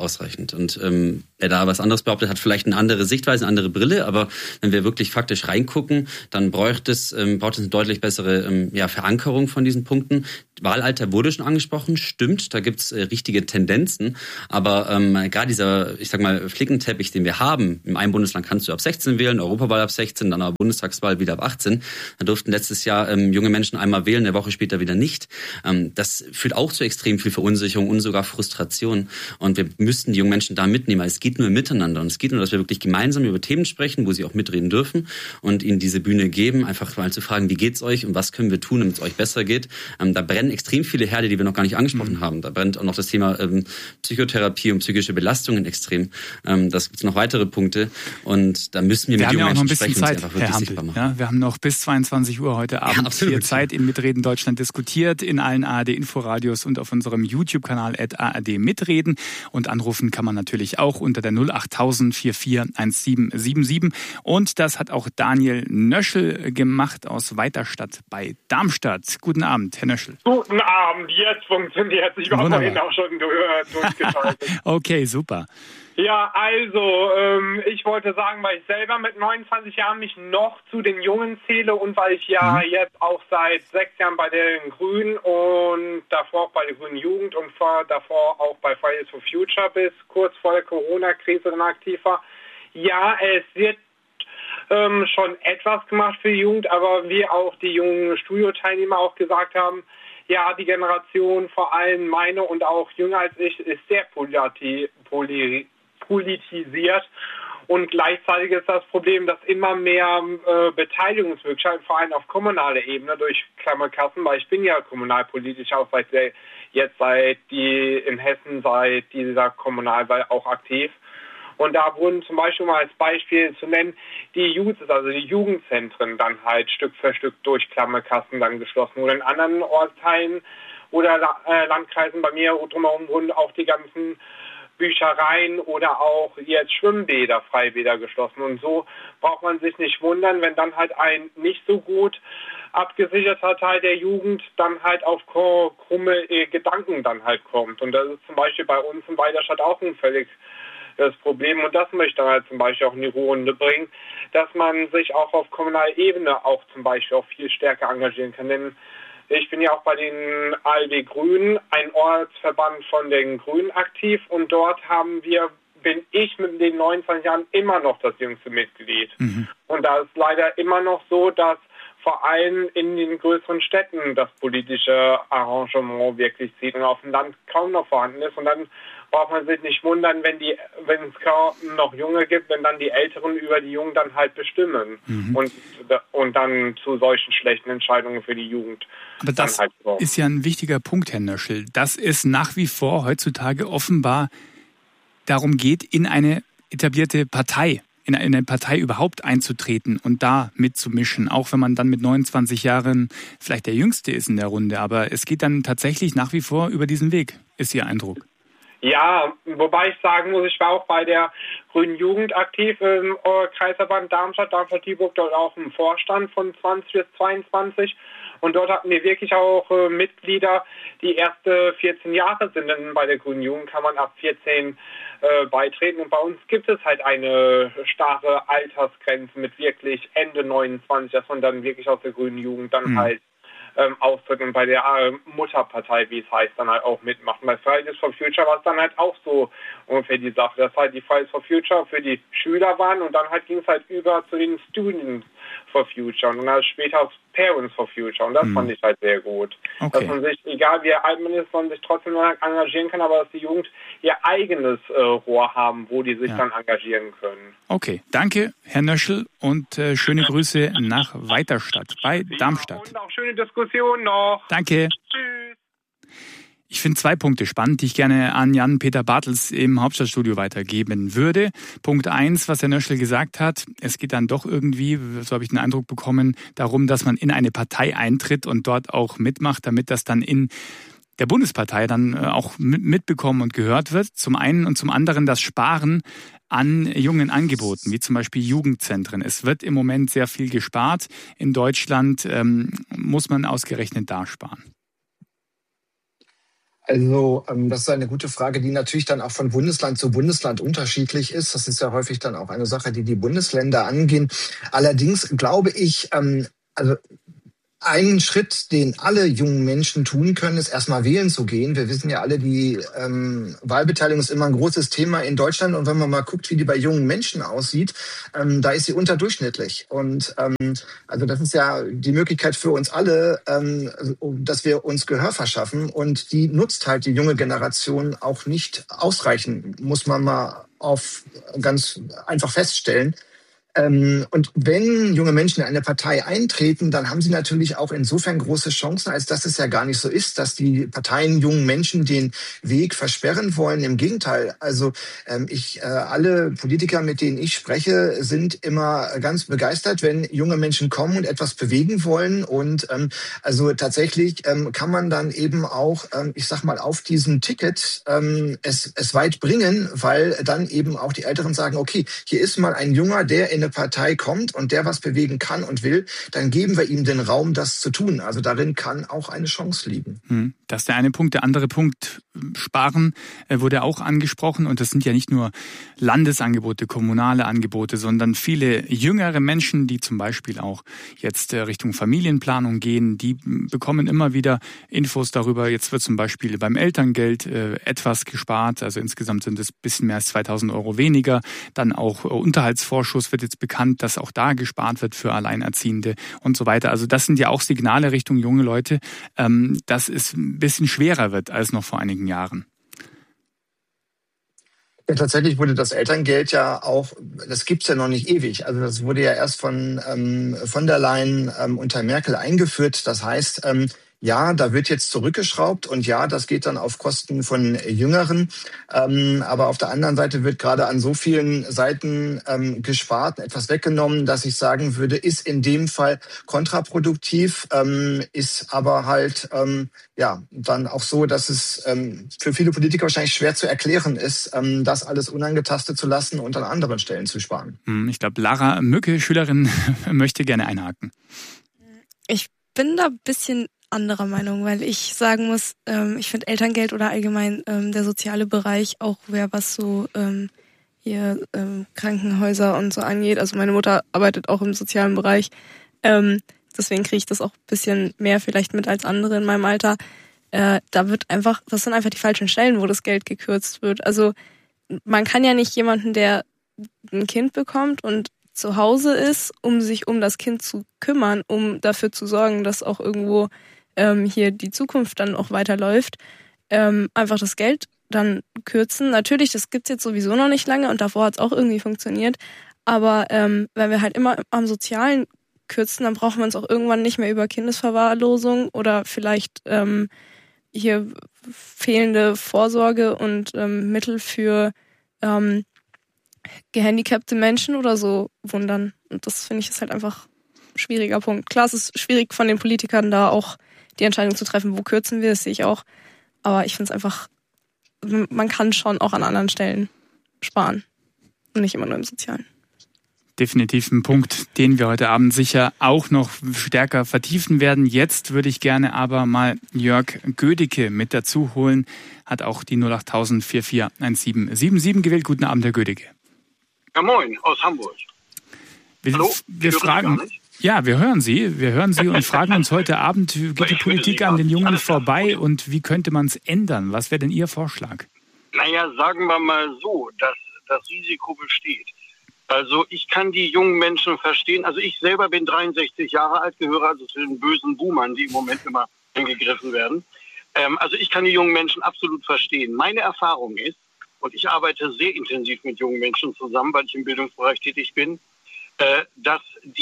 ausreichend. Und wer da was anderes behauptet, hat vielleicht eine andere Sichtweise, eine andere Brille. Aber wenn wir wirklich faktisch reingucken, dann braucht es eine deutlich bessere Verankerung von diesen Punkten. Wahlalter wurde schon angesprochen, stimmt, da gibt's richtige Tendenzen, aber gerade dieser, ich sag mal, Flickenteppich, den wir haben, im einen Bundesland kannst du ab 16 wählen, Europawahl ab 16, dann aber Bundestagswahl wieder ab 18, da durften letztes Jahr junge Menschen einmal wählen, eine Woche später wieder nicht. Das führt auch zu extrem viel Verunsicherung und sogar Frustration und wir müssten die jungen Menschen da mitnehmen, es geht nur miteinander und es geht nur, dass wir wirklich gemeinsam über Themen sprechen, wo sie auch mitreden dürfen und ihnen diese Bühne geben, einfach mal zu fragen, wie geht's euch und was können wir tun, damit es euch besser geht. Da brennen extrem viele Herde, die wir noch gar nicht angesprochen haben. Da brennt auch noch das Thema Psychotherapie und psychische Belastungen extrem. Das gibt noch weitere Punkte und da müssen wir mit jungen Menschen sprechen und sie einfach wirklich sichtbar machen. Ja, wir haben noch bis 22 Uhr heute Abend hier Zeit in Mitreden Deutschland diskutiert, in allen ARD-Inforadios und auf unserem YouTube-Kanal @ARD Mitreden und anrufen kann man natürlich auch unter der 08000 441777 und das hat auch Daniel Nöschel gemacht aus Weiterstadt bei Darmstadt. Guten Abend, Herr Nöschel. Guten Abend, jetzt funktioniert es. Ich war vorhin auch schon durchgeschaltet. Okay, super. Ja, also, ich wollte sagen, weil ich selber mit 29 Jahren mich noch zu den Jungen zähle und weil ich ja jetzt auch seit 6 Jahren bei den Grünen und davor auch bei der Grünen Jugend und davor auch bei Fridays for Future bis kurz vor der Corona-Krise dann aktiv war. Ja, es wird schon etwas gemacht für die Jugend, aber wie auch die jungen Studioteilnehmer auch gesagt haben, ja, die Generation, vor allem meine und auch jünger als ich, ist sehr politisiert. Und gleichzeitig ist das Problem, dass immer mehr Beteiligungsmöglichkeiten, vor allem auf kommunaler Ebene durch Klammerkassen, weil ich bin ja kommunalpolitisch auch in Hessen seit dieser Kommunalwahl auch aktiv. Und da wurden zum Beispiel mal als Beispiel zu nennen, die Youths, also die Jugendzentren dann halt Stück für Stück durch Klammerkassen dann geschlossen. Oder in anderen Ortsteilen oder Landkreisen bei mir drumherum wurden auch die ganzen Büchereien oder auch jetzt Schwimmbäder, Freibäder geschlossen. Und so braucht man sich nicht wundern, wenn dann halt ein nicht so gut abgesicherter Teil der Jugend dann halt auf krumme Gedanken dann halt kommt. Und das ist zum Beispiel bei uns in Weiterstadt auch ein völlig das Problem, und das möchte man halt zum Beispiel auch in die Runde bringen, dass man sich auch auf kommunaler Ebene auch zum Beispiel auch viel stärker engagieren kann. Denn ich bin ja auch bei den ALD Grünen, ein Ortsverband von den Grünen aktiv, und dort bin ich mit den 29 Jahren immer noch das jüngste Mitglied. Und da ist leider immer noch so, dass vor allem in den größeren Städten das politische Arrangement wirklich zieht und auf dem Land kaum noch vorhanden ist. Und dann braucht man sich nicht wundern, wenn es kaum noch Junge gibt, wenn dann die Älteren über die Jungen dann halt bestimmen und dann zu solchen schlechten Entscheidungen für die Jugend. Aber das halt ist ja ein wichtiger Punkt, Herr Nöschel, dass es nach wie vor heutzutage offenbar darum geht, in eine etablierte Partei, in eine Partei überhaupt einzutreten und da mitzumischen, auch wenn man dann mit 29 Jahren vielleicht der Jüngste ist in der Runde. Aber es geht dann tatsächlich nach wie vor über diesen Weg, ist Ihr Eindruck? Ja, wobei ich sagen muss, ich war auch bei der Grünen Jugend aktiv im Kreisverband Darmstadt-Dieburg, dort auch im Vorstand von 20 bis 22. Und dort hatten wir wirklich auch Mitglieder, die erste 14 Jahre sind. Denn bei der Grünen Jugend kann man ab 14 beitreten. Und bei uns gibt es halt eine starre Altersgrenze mit wirklich Ende 29, dass man dann wirklich aus der Grünen Jugend dann halt austritt und bei der Mutterpartei, wie es heißt, dann halt auch mitmachen. Bei Fridays for Future war es dann halt auch so ungefähr die Sache, dass halt die Fridays for Future für die Schüler waren und dann halt ging es halt über zu den Students for Future und dann später auf Parents for Future, und das fand ich halt sehr gut. Okay. Dass man sich, egal wie alt man ist, man sich trotzdem noch engagieren kann, aber dass die Jugend ihr eigenes Rohr haben, wo die sich dann engagieren können. Okay, danke Herr Nöschel und schöne Grüße nach Weiterstadt bei Darmstadt. Und auch schöne Diskussion noch. Danke. Tschüss. Ich finde 2 Punkte spannend, die ich gerne an Jan-Peter Bartels im Hauptstadtstudio weitergeben würde. Punkt 1, was Herr Nöschel gesagt hat, es geht dann doch irgendwie, so habe ich den Eindruck bekommen, darum, dass man in eine Partei eintritt und dort auch mitmacht, damit das dann in der Bundespartei dann auch mitbekommen und gehört wird. Zum einen und zum anderen das Sparen an jungen Angeboten, wie zum Beispiel Jugendzentren. Es wird im Moment sehr viel gespart. In Deutschland muss man ausgerechnet da sparen. Also das ist eine gute Frage, die natürlich dann auch von Bundesland zu Bundesland unterschiedlich ist. Das ist ja häufig dann auch eine Sache, die Bundesländer angehen. Allerdings glaube ich, also einen Schritt, den alle jungen Menschen tun können, ist erstmal wählen zu gehen. Wir wissen ja alle, die Wahlbeteiligung ist immer ein großes Thema in Deutschland. Und wenn man mal guckt, wie die bei jungen Menschen aussieht, da ist sie unterdurchschnittlich. Und also das ist ja die Möglichkeit für uns alle, dass wir uns Gehör verschaffen. Und die nutzt halt die junge Generation auch nicht ausreichend, muss man mal auf ganz einfach feststellen. Und wenn junge Menschen in eine Partei eintreten, dann haben sie natürlich auch insofern große Chancen, als dass es ja gar nicht so ist, dass die Parteien jungen Menschen den Weg versperren wollen. Im Gegenteil, also alle Politiker, mit denen ich spreche, sind immer ganz begeistert, wenn junge Menschen kommen und etwas bewegen wollen. Und also tatsächlich kann man dann eben auch, ich sag mal, auf diesem Ticket es weit bringen, weil dann eben auch die Älteren sagen, okay, hier ist mal ein Junger, der in eine Partei kommt und der was bewegen kann und will, dann geben wir ihm den Raum, das zu tun. Also darin kann auch eine Chance liegen. Das ist der eine Punkt. Der andere Punkt, Sparen, wurde auch angesprochen. Und das sind ja nicht nur Landesangebote, kommunale Angebote, sondern viele jüngere Menschen, die zum Beispiel auch jetzt Richtung Familienplanung gehen, die bekommen immer wieder Infos darüber. Jetzt wird zum Beispiel beim Elterngeld etwas gespart. Also insgesamt sind es ein bisschen mehr als 2.000 Euro weniger. Dann auch Unterhaltsvorschuss wird jetzt bekannt, dass auch da gespart wird für Alleinerziehende und so weiter. Also das sind ja auch Signale Richtung junge Leute, dass es ein bisschen schwerer wird als noch vor einigen Jahren. Ja, tatsächlich wurde das Elterngeld ja auch, das gibt's ja noch nicht ewig. Also das wurde ja erst von der Leyen unter Merkel eingeführt. Das heißt, ja, da wird jetzt zurückgeschraubt und ja, das geht dann auf Kosten von Jüngeren. Aber auf der anderen Seite wird gerade an so vielen Seiten gespart, etwas weggenommen, dass ich sagen würde, ist in dem Fall kontraproduktiv, ist aber halt dann auch so, dass es für viele Politiker wahrscheinlich schwer zu erklären ist, das alles unangetastet zu lassen und an anderen Stellen zu sparen. Ich glaube, Lara Mücke, Schülerin, möchte gerne einhaken. Ich bin da ein bisschen anderer Meinung, weil ich sagen muss, ich finde Elterngeld oder allgemein der soziale Bereich auch was so Krankenhäuser und so angeht. Also meine Mutter arbeitet auch im sozialen Bereich, deswegen kriege ich das auch ein bisschen mehr vielleicht mit als andere in meinem Alter. Das sind einfach die falschen Stellen, wo das Geld gekürzt wird. Also man kann ja nicht jemanden, der ein Kind bekommt und zu Hause ist, um sich um das Kind zu kümmern, um dafür zu sorgen, dass auch irgendwo hier die Zukunft dann auch weiterläuft, einfach das Geld dann kürzen. Natürlich, das gibt's jetzt sowieso noch nicht lange und davor hat's auch irgendwie funktioniert, aber wenn wir halt immer am Sozialen kürzen, dann brauchen wir uns auch irgendwann nicht mehr über Kindesverwahrlosung oder vielleicht hier fehlende Vorsorge und Mittel für gehandicapte Menschen oder so wundern. Und das finde ich ist halt einfach ein schwieriger Punkt. Klar, es ist schwierig von den Politikern da auch die Entscheidung zu treffen, wo kürzen wir, das sehe ich auch. Aber ich finde es einfach, man kann schon auch an anderen Stellen sparen. Und nicht immer nur im Sozialen. Definitiv ein Punkt, den wir heute Abend sicher auch noch stärker vertiefen werden. Jetzt würde ich gerne aber mal Jörg Gödicke mit dazu holen. Hat auch die 08000 441777 gewählt. Guten Abend, Herr Gödicke. Ja, moin, aus Hamburg. Hallo? Wir fragen... Ja, wir hören Sie und fragen uns heute Abend, wie geht die Politik an den Jungen vorbei und wie könnte man es ändern? Was wäre denn Ihr Vorschlag? Naja, sagen wir mal so, dass das Risiko besteht. Also ich kann die jungen Menschen verstehen. Also ich selber bin 63 Jahre alt, gehöre also zu den bösen Boomern, die im Moment immer angegriffen werden. Also ich kann die jungen Menschen absolut verstehen. Meine Erfahrung ist, und ich arbeite sehr intensiv mit jungen Menschen zusammen, weil ich im Bildungsbereich tätig bin, dass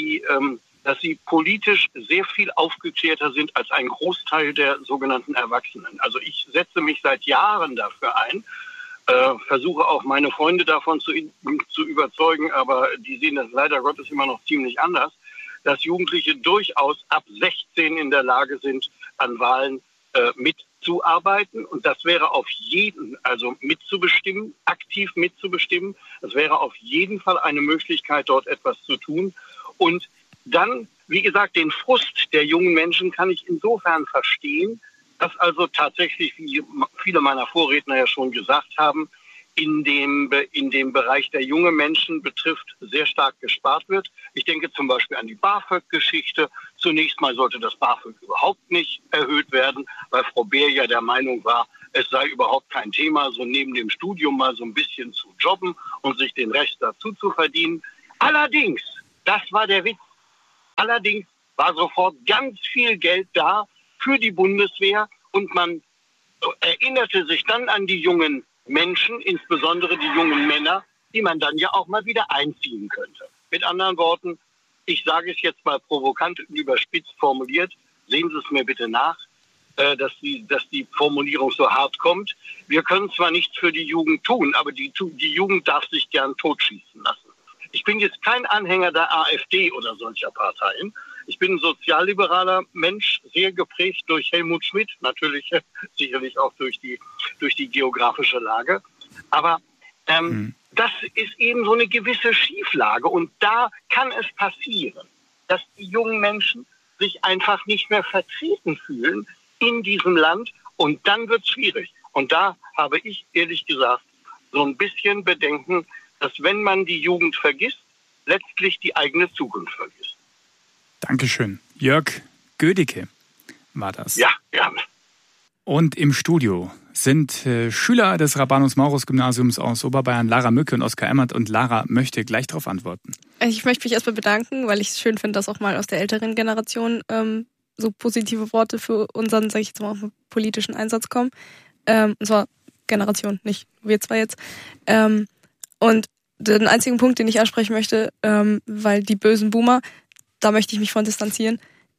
sie politisch sehr viel aufgeklärter sind als ein Großteil der sogenannten Erwachsenen. Also ich setze mich seit Jahren dafür ein, versuche auch meine Freunde davon zu überzeugen, aber die sehen das leider Gottes immer noch ziemlich anders, dass Jugendliche durchaus ab 16 in der Lage sind, an Wahlen mitzuarbeiten. Und das wäre auf jeden, also mitzubestimmen, aktiv mitzubestimmen. Das wäre auf jeden Fall eine Möglichkeit, dort etwas zu tun. Und dann, wie gesagt, den Frust der jungen Menschen kann ich insofern verstehen, das also tatsächlich, wie viele meiner Vorredner ja schon gesagt haben, in dem Bereich der jungen Menschen betrifft, sehr stark gespart wird. Ich denke zum Beispiel an die BAföG-Geschichte. Zunächst mal sollte das BAföG überhaupt nicht erhöht werden, weil Frau Beer ja der Meinung war, es sei überhaupt kein Thema, so neben dem Studium mal so ein bisschen zu jobben und sich den Rest dazu zu verdienen. Allerdings, das war der Witz, allerdings war sofort ganz viel Geld da für die Bundeswehr und man erinnerte sich dann an die jungen Menschen, insbesondere die jungen Männer, die man dann ja auch mal wieder einziehen könnte. Mit anderen Worten, ich sage es jetzt mal provokant und überspitzt formuliert, sehen Sie es mir bitte nach, dass die Formulierung so hart kommt. Wir können zwar nichts für die Jugend tun, aber die Jugend darf sich gern totschießen lassen. Ich bin jetzt kein Anhänger der AfD oder solcher Parteien. Ich bin ein sozialliberaler Mensch, sehr geprägt durch Helmut Schmidt, natürlich sicherlich auch durch die geografische Lage. Aber das ist eben so eine gewisse Schieflage. Und da kann es passieren, dass die jungen Menschen sich einfach nicht mehr vertreten fühlen in diesem Land. Und dann wird es schwierig. Und da habe ich ehrlich gesagt so ein bisschen Bedenken, dass wenn man die Jugend vergisst, letztlich die eigene Zukunft vergisst. Dankeschön. Jörg Gödicke war das. Ja, gerne. Und im Studio sind Schüler des Rabanus-Maurus-Gymnasiums aus Oberbayern, Lara Mücke und Oskar Emmert. Und Lara möchte gleich darauf antworten. Ich möchte mich erstmal bedanken, weil ich es schön finde, dass auch mal aus der älteren Generation so positive Worte für unseren, sag ich jetzt mal, politischen Einsatz kommen. Und zwar Generation, nicht wir zwei jetzt. Und den einzigen Punkt, den ich ansprechen möchte, weil die bösen Boomer, da möchte ich mich von distanzieren.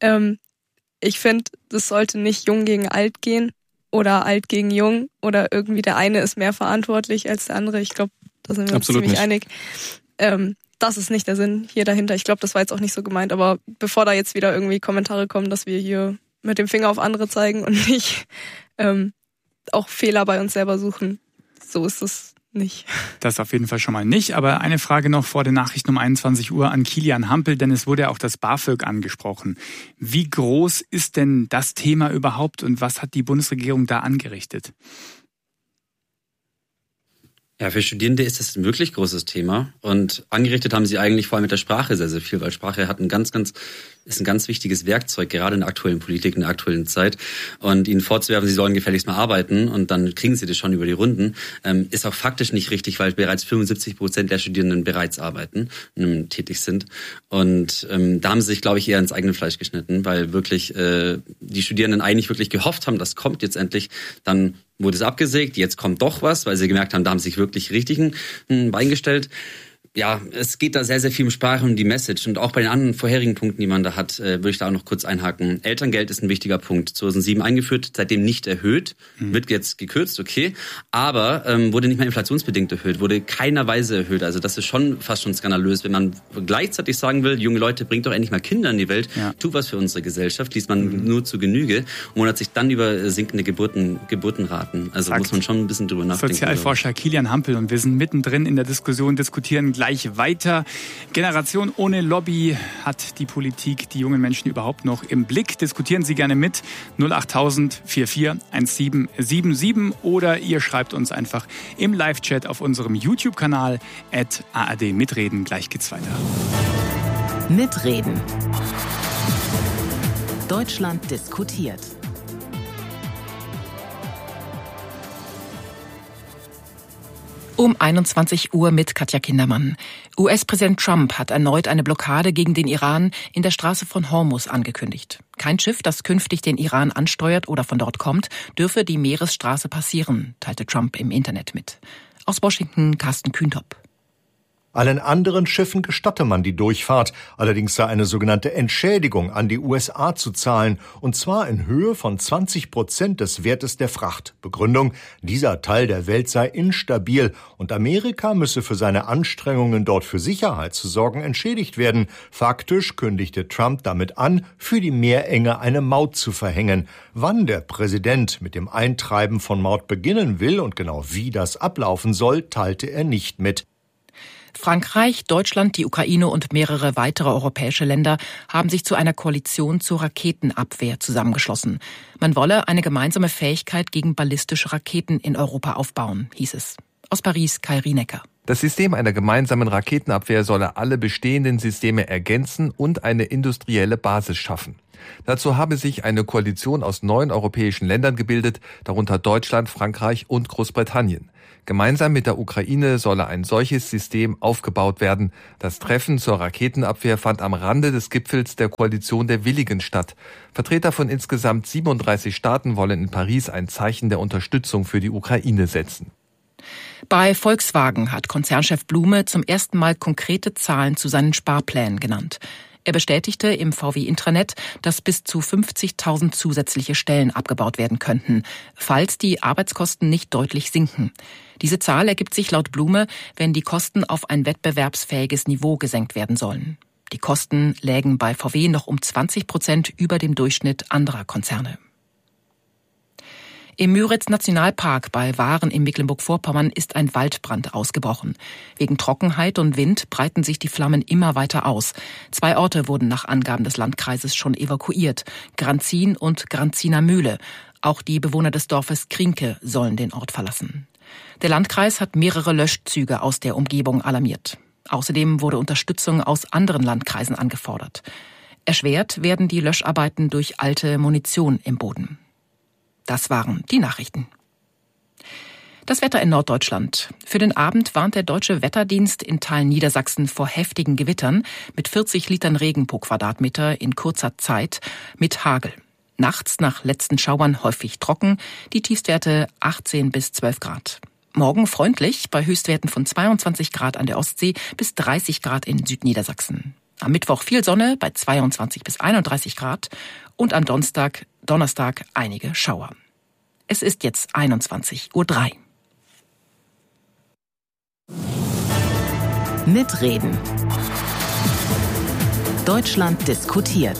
Ich finde, das sollte nicht jung gegen alt gehen oder alt gegen jung oder irgendwie der eine ist mehr verantwortlich als der andere. Ich glaube, da sind wir uns ziemlich einig. Das ist nicht der Sinn hier dahinter. Ich glaube, das war jetzt auch nicht so gemeint. Aber bevor da jetzt wieder irgendwie Kommentare kommen, dass wir hier mit dem Finger auf andere zeigen und nicht auch Fehler bei uns selber suchen, so ist es nicht. Das auf jeden Fall schon mal nicht. Aber eine Frage noch vor den Nachrichten um 21 Uhr an Kilian Hampel, denn es wurde ja auch das BAföG angesprochen. Wie groß ist denn das Thema überhaupt und was hat die Bundesregierung da angerichtet? Ja, für Studierende ist das ein wirklich großes Thema und angerichtet haben sie eigentlich vor allem mit der Sprache sehr, sehr viel, weil Sprache hat ist ein ganz wichtiges Werkzeug, gerade in der aktuellen Politik, in der aktuellen Zeit. Und ihnen vorzuwerfen, sie sollen gefälligst mal arbeiten und dann kriegen sie das schon über die Runden, ist auch faktisch nicht richtig, weil bereits 75% der Studierenden bereits arbeiten, tätig sind. Und da haben sie sich, glaube ich, eher ins eigene Fleisch geschnitten, weil wirklich die Studierenden eigentlich wirklich gehofft haben, das kommt jetzt endlich, dann wurde es abgesägt, jetzt kommt doch was, weil sie gemerkt haben, da haben sie sich wirklich richtigen Bein gestellt. Ja, es geht da sehr, sehr viel um Sprache und die Message. Und auch bei den anderen vorherigen Punkten, die man da hat, würde ich da auch noch kurz einhaken. Elterngeld ist ein wichtiger Punkt. 2007 eingeführt, seitdem nicht erhöht. Wird jetzt gekürzt, okay. Aber wurde nicht mehr inflationsbedingt erhöht, wurde keiner Weise erhöht. Also das ist schon fast schon skandalös. Wenn man gleichzeitig sagen will, junge Leute, bringt doch endlich mal Kinder in die Welt, tut was für unsere Gesellschaft, liest man nur zu Genüge und wundert sich dann über sinkende Geburtenraten. Also muss man schon ein bisschen drüber nachdenken. Sozialforscher Kilian Hampel und wir sind mittendrin in der Diskussion, diskutieren gleich weiter. Generation ohne Lobby, hat die Politik die jungen Menschen überhaupt noch im Blick? Diskutieren Sie gerne mit 08000 44 1777 oder ihr schreibt uns einfach im Live-Chat auf unserem YouTube-Kanal @ARD Mitreden. Gleich geht's weiter. Mitreden. Deutschland diskutiert. Um 21 Uhr mit Katja Kindermann. US-Präsident Trump hat erneut eine Blockade gegen den Iran in der Straße von Hormuz angekündigt. Kein Schiff, das künftig den Iran ansteuert oder von dort kommt, dürfe die Meeresstraße passieren, teilte Trump im Internet mit. Aus Washington Carsten Kühntop. Allen anderen Schiffen gestatte man die Durchfahrt. Allerdings sei eine sogenannte Entschädigung an die USA zu zahlen. Und zwar in Höhe von 20% des Wertes der Fracht. Begründung: dieser Teil der Welt sei instabil und Amerika müsse für seine Anstrengungen, dort für Sicherheit zu sorgen, entschädigt werden. Faktisch kündigte Trump damit an, für die Meerenge eine Maut zu verhängen. Wann der Präsident mit dem Eintreiben von Maut beginnen will und genau wie das ablaufen soll, teilte er nicht mit. Frankreich, Deutschland, die Ukraine und mehrere weitere europäische Länder haben sich zu einer Koalition zur Raketenabwehr zusammengeschlossen. Man wolle eine gemeinsame Fähigkeit gegen ballistische Raketen in Europa aufbauen, hieß es. Aus Paris, Kai Rienecker. Das System einer gemeinsamen Raketenabwehr solle alle bestehenden Systeme ergänzen und eine industrielle Basis schaffen. Dazu habe sich eine Koalition aus 9 europäischen Ländern gebildet, darunter Deutschland, Frankreich und Großbritannien. Gemeinsam mit der Ukraine solle ein solches System aufgebaut werden. Das Treffen zur Raketenabwehr fand am Rande des Gipfels der Koalition der Willigen statt. Vertreter von insgesamt 37 Staaten wollen in Paris ein Zeichen der Unterstützung für die Ukraine setzen. Bei Volkswagen hat Konzernchef Blume zum ersten Mal konkrete Zahlen zu seinen Sparplänen genannt. Er bestätigte im VW-Intranet, dass bis zu 50.000 zusätzliche Stellen abgebaut werden könnten, falls die Arbeitskosten nicht deutlich sinken. Diese Zahl ergibt sich laut Blume, wenn die Kosten auf ein wettbewerbsfähiges Niveau gesenkt werden sollen. Die Kosten lägen bei VW noch um 20% über dem Durchschnitt anderer Konzerne. Im Müritz-Nationalpark bei Waren in Mecklenburg-Vorpommern ist ein Waldbrand ausgebrochen. Wegen Trockenheit und Wind breiten sich die Flammen immer weiter aus. 2 Orte wurden nach Angaben des Landkreises schon evakuiert: Granzin und Granziner Mühle. Auch die Bewohner des Dorfes Krinke sollen den Ort verlassen. Der Landkreis hat mehrere Löschzüge aus der Umgebung alarmiert. Außerdem wurde Unterstützung aus anderen Landkreisen angefordert. Erschwert werden die Löscharbeiten durch alte Munition im Boden. Das waren die Nachrichten. Das Wetter in Norddeutschland. Für den Abend warnt der Deutsche Wetterdienst in Teilen Niedersachsen vor heftigen Gewittern mit 40 Litern Regen pro Quadratmeter in kurzer Zeit mit Hagel. Nachts nach letzten Schauern häufig trocken, die Tiefstwerte 18 bis 12 Grad. Morgen freundlich bei Höchstwerten von 22 Grad an der Ostsee bis 30 Grad in Südniedersachsen. Am Mittwoch viel Sonne bei 22 bis 31 Grad und am Donnerstag einige Schauer. Es ist jetzt 21:03 Uhr. Mitreden. Deutschland diskutiert.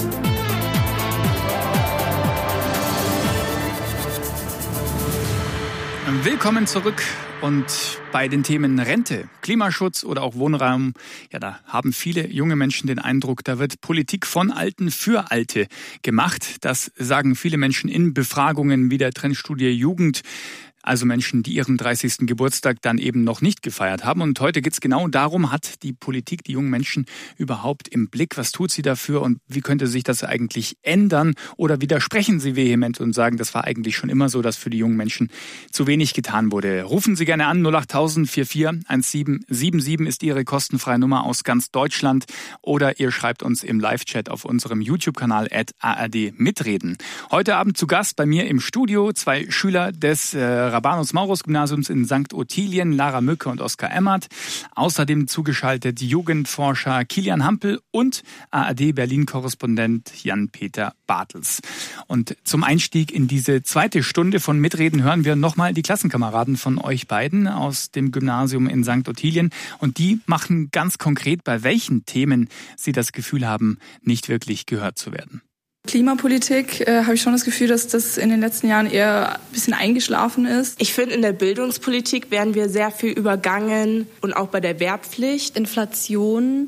Willkommen zurück. Und bei den Themen Rente, Klimaschutz oder auch Wohnraum, ja, da haben viele junge Menschen den Eindruck, da wird Politik von Alten für Alte gemacht. Das sagen viele Menschen in Befragungen wie der Trendstudie Jugend. Also Menschen, die ihren 30. Geburtstag dann eben noch nicht gefeiert haben. Und heute geht's genau darum, hat die Politik die jungen Menschen überhaupt im Blick? Was tut sie dafür und wie könnte sich das eigentlich ändern? Oder widersprechen sie vehement und sagen, das war eigentlich schon immer so, dass für die jungen Menschen zu wenig getan wurde? Rufen Sie gerne an, 08000 44 1777 ist Ihre kostenfreie Nummer aus ganz Deutschland. Oder ihr schreibt uns im Live-Chat auf unserem YouTube-Kanal @ARD mitreden. Heute Abend zu Gast bei mir im Studio 2 Schüler des Rabanus-Maurus-Gymnasiums in St. Ottilien, Lara Mücke und Oskar Emmert. Außerdem zugeschaltet Jugendforscher Kilian Hampel und ARD-Berlin-Korrespondent Jan-Peter Bartels. Und zum Einstieg in diese zweite Stunde von Mitreden hören wir nochmal die Klassenkameraden von euch beiden aus dem Gymnasium in St. Ottilien. Und die machen ganz konkret, bei welchen Themen sie das Gefühl haben, nicht wirklich gehört zu werden. Klimapolitik habe ich schon das Gefühl, dass das in den letzten Jahren eher ein bisschen eingeschlafen ist. Ich finde, in der Bildungspolitik werden wir sehr viel übergangen und auch bei der Wehrpflicht. Inflation,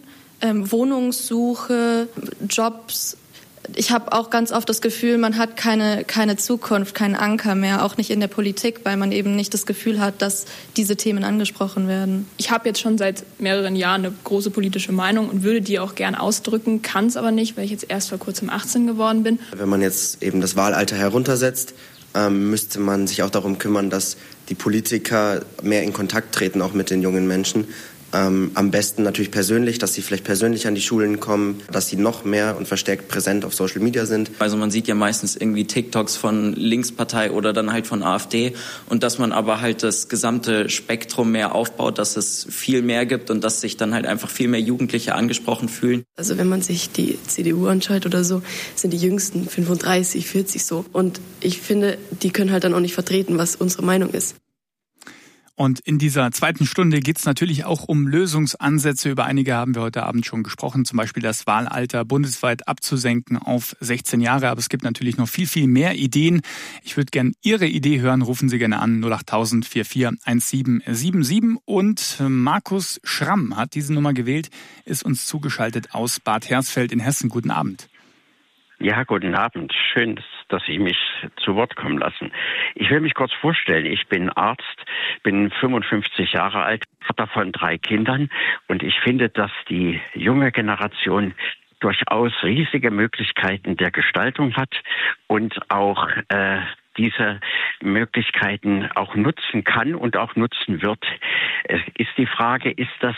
Wohnungssuche, Jobs. Ich habe auch ganz oft das Gefühl, man hat keine Zukunft, keinen Anker mehr, auch nicht in der Politik, weil man eben nicht das Gefühl hat, dass diese Themen angesprochen werden. Ich habe jetzt schon seit mehreren Jahren eine große politische Meinung und würde die auch gern ausdrücken, kann es aber nicht, weil ich jetzt erst vor kurzem 18 geworden bin. Wenn man jetzt eben das Wahlalter heruntersetzt, müsste man sich auch darum kümmern, dass die Politiker mehr in Kontakt treten, auch mit den jungen Menschen. Am besten natürlich persönlich, dass sie vielleicht persönlich an die Schulen kommen, dass sie noch mehr und verstärkt präsent auf Social Media sind. Also man sieht ja meistens irgendwie TikToks von Linkspartei oder dann halt von AfD und dass man aber halt das gesamte Spektrum mehr aufbaut, dass es viel mehr gibt und dass sich dann halt einfach viel mehr Jugendliche angesprochen fühlen. Also wenn man sich die CDU anschaut oder so, sind die Jüngsten 35, 40 so. Und ich finde, die können halt dann auch nicht vertreten, was unsere Meinung ist. Und in dieser zweiten Stunde geht es natürlich auch um Lösungsansätze. Über einige haben wir heute Abend schon gesprochen, zum Beispiel das Wahlalter bundesweit abzusenken auf 16 Jahre. Aber es gibt natürlich noch viel, viel mehr Ideen. Ich würde gerne Ihre Idee hören. Rufen Sie gerne an 08000 44 1777. Und Markus Schramm hat diese Nummer gewählt, ist uns zugeschaltet aus Bad Hersfeld in Hessen. Guten Abend. Ja, guten Abend. Schön, dass Sie mich zu Wort kommen lassen. Ich will mich kurz vorstellen. Ich bin Arzt, bin 55 Jahre alt, Vater von 3 Kindern und ich finde, dass die junge Generation durchaus riesige Möglichkeiten der Gestaltung hat und auch diese Möglichkeiten auch nutzen kann und auch nutzen wird. Es ist die Frage, ist das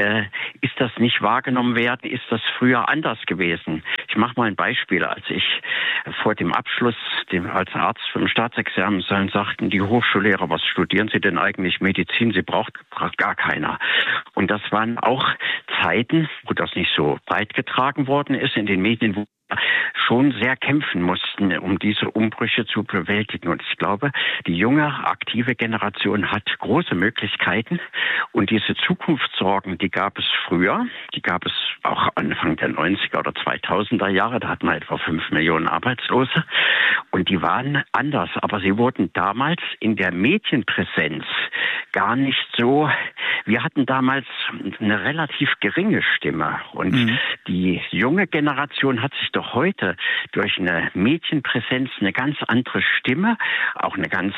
nicht wahrgenommen werden? Ist das früher anders gewesen? Ich mache mal ein Beispiel. Als ich vor dem Abschluss als Arzt für ein Staatsexamen sagten die Hochschullehrer, was studieren Sie denn eigentlich? Medizin, Sie braucht gar keiner. Und das waren auch Zeiten, wo das nicht so breit getragen worden ist in den Medien, wo schon sehr kämpfen mussten, um diese Umbrüche zu bewältigen. Und ich glaube, die junge, aktive Generation hat große Möglichkeiten. Und diese Zukunftssorgen, die gab es früher. Die gab es auch Anfang der 90er oder 2000er Jahre. Da hatten wir etwa 5 Millionen Arbeitslose. Und die waren anders. Aber sie wurden damals in der Medienpräsenz gar nicht so. Wir hatten damals eine relativ geringe Stimme. Und die junge Generation hat sich doch heute durch eine Medienpräsenz eine ganz andere Stimme, auch eine ganz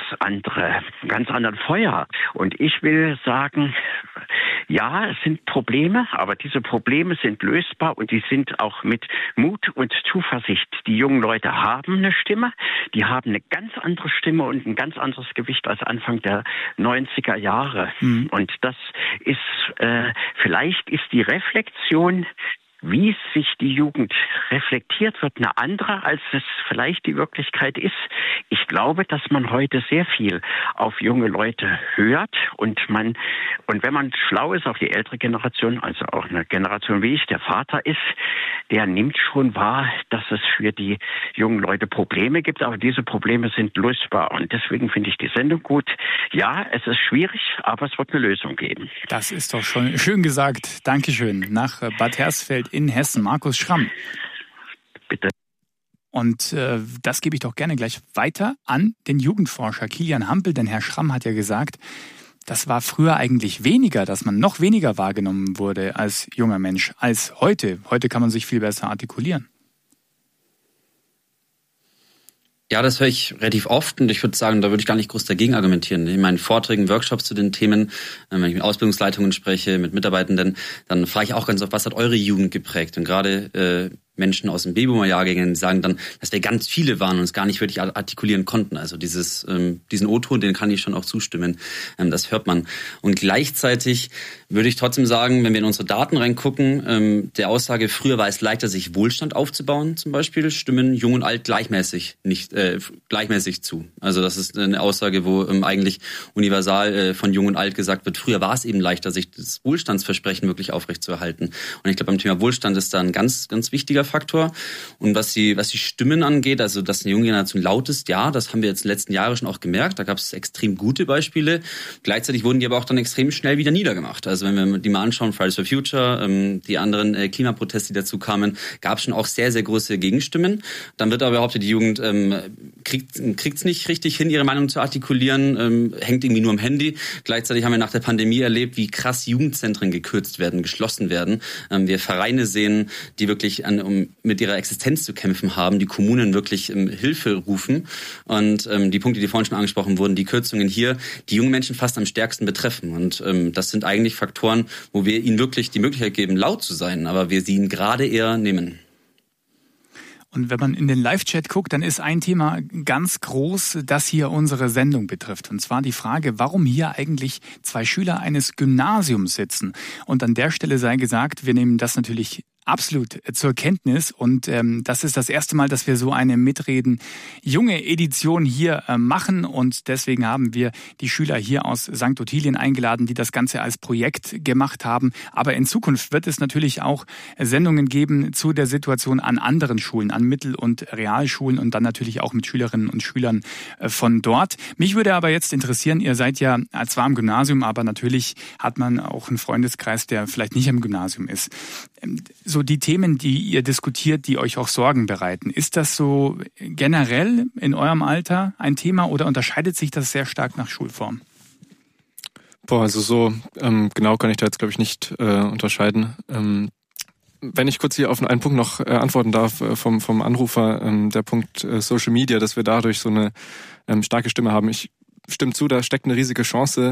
anderen Feuer. Und ich will sagen, ja, es sind Probleme, aber diese Probleme sind lösbar und die sind auch mit Mut und Zuversicht. Die jungen Leute haben eine Stimme, die haben eine ganz andere Stimme und ein ganz anderes Gewicht als Anfang der 90er Jahre. Und das ist, vielleicht ist die Reflexion, wie sich die Jugend reflektiert wird, eine andere, als es vielleicht die Wirklichkeit ist. Ich glaube, dass man heute sehr viel auf junge Leute hört und wenn man schlau ist auf die ältere Generation, also auch eine Generation wie ich, der Vater ist, der nimmt schon wahr, dass es für die jungen Leute Probleme gibt, aber diese Probleme sind lösbar und deswegen finde ich die Sendung gut. Ja, es ist schwierig, aber es wird eine Lösung geben. Das ist doch schon schön gesagt. Dankeschön. Nach Bad Hersfeld in Hessen, Markus Schramm. Bitte. Und das gebe ich doch gerne gleich weiter an den Jugendforscher Kilian Hampel, denn Herr Schramm hat ja gesagt, das war früher eigentlich weniger, dass man noch weniger wahrgenommen wurde als junger Mensch als heute. Heute kann man sich viel besser artikulieren. Ja, das höre ich relativ oft und ich würde sagen, da würde ich gar nicht groß dagegen argumentieren. In meinen Vorträgen, Workshops zu den Themen, wenn ich mit Ausbildungsleitungen spreche, mit Mitarbeitenden, dann frage ich auch ganz oft, was hat eure Jugend geprägt? Und gerade Menschen aus den Babyboomer-Jahrgängen sagen dann, dass wir ganz viele waren und es gar nicht wirklich artikulieren konnten. Also diesen O-Ton, den kann ich schon auch zustimmen. Das hört man. Und gleichzeitig würde ich trotzdem sagen, wenn wir in unsere Daten reingucken, der Aussage, früher war es leichter, sich Wohlstand aufzubauen zum Beispiel, stimmen Jung und Alt gleichmäßig zu. Also das ist eine Aussage, wo eigentlich universal von Jung und Alt gesagt wird, früher war es eben leichter, sich das Wohlstandsversprechen wirklich aufrechtzuerhalten. Und ich glaube, beim Thema Wohlstand ist da ein ganz, ganz wichtiger Faktor. Und was die Stimmen angeht, also dass eine junge Generation laut ist, ja, das haben wir jetzt in den letzten Jahren schon auch gemerkt. Da gab es extrem gute Beispiele. Gleichzeitig wurden die aber auch dann extrem schnell wieder niedergemacht. Also wenn wir die mal anschauen, Fridays for Future, die anderen Klimaproteste, die dazu kamen, gab es schon auch sehr, sehr große Gegenstimmen. Dann wird aber behauptet, die Jugend kriegt's nicht richtig hin, ihre Meinung zu artikulieren, hängt irgendwie nur am Handy. Gleichzeitig haben wir nach der Pandemie erlebt, wie krass Jugendzentren gekürzt werden, geschlossen werden. Wir Vereine sehen, die wirklich um mit ihrer Existenz zu kämpfen haben, die Kommunen wirklich Hilfe rufen. Und die Punkte, die vorhin schon angesprochen wurden, die Kürzungen hier, die jungen Menschen fast am stärksten betreffen. Und das sind eigentlich Faktoren, wo wir ihnen wirklich die Möglichkeit geben, laut zu sein, aber wir sie ihnen gerade eher nehmen. Und wenn man in den Live-Chat guckt, dann ist ein Thema ganz groß, das hier unsere Sendung betrifft. Und zwar die Frage, warum hier eigentlich 2 Schüler eines Gymnasiums sitzen. Und an der Stelle sei gesagt, wir nehmen das natürlich absolut zur Kenntnis und das ist das erste Mal, dass wir so eine Mitreden junge Edition hier machen und deswegen haben wir die Schüler hier aus St. Ottilien eingeladen, die das Ganze als Projekt gemacht haben. Aber in Zukunft wird es natürlich auch Sendungen geben zu der Situation an anderen Schulen, an Mittel- und Realschulen und dann natürlich auch mit Schülerinnen und Schülern von dort. Mich würde aber jetzt interessieren, ihr seid ja zwar am Gymnasium, aber natürlich hat man auch einen Freundeskreis, der vielleicht nicht am Gymnasium ist. So die Themen, die ihr diskutiert, die euch auch Sorgen bereiten, ist das so generell in eurem Alter ein Thema oder unterscheidet sich das sehr stark nach Schulform? Also so genau kann ich da jetzt, glaube ich, nicht unterscheiden. Wenn ich kurz hier auf einen Punkt noch antworten darf vom Anrufer, der Punkt Social Media, dass wir dadurch so eine starke Stimme haben. Ich stimme zu, da steckt eine riesige Chance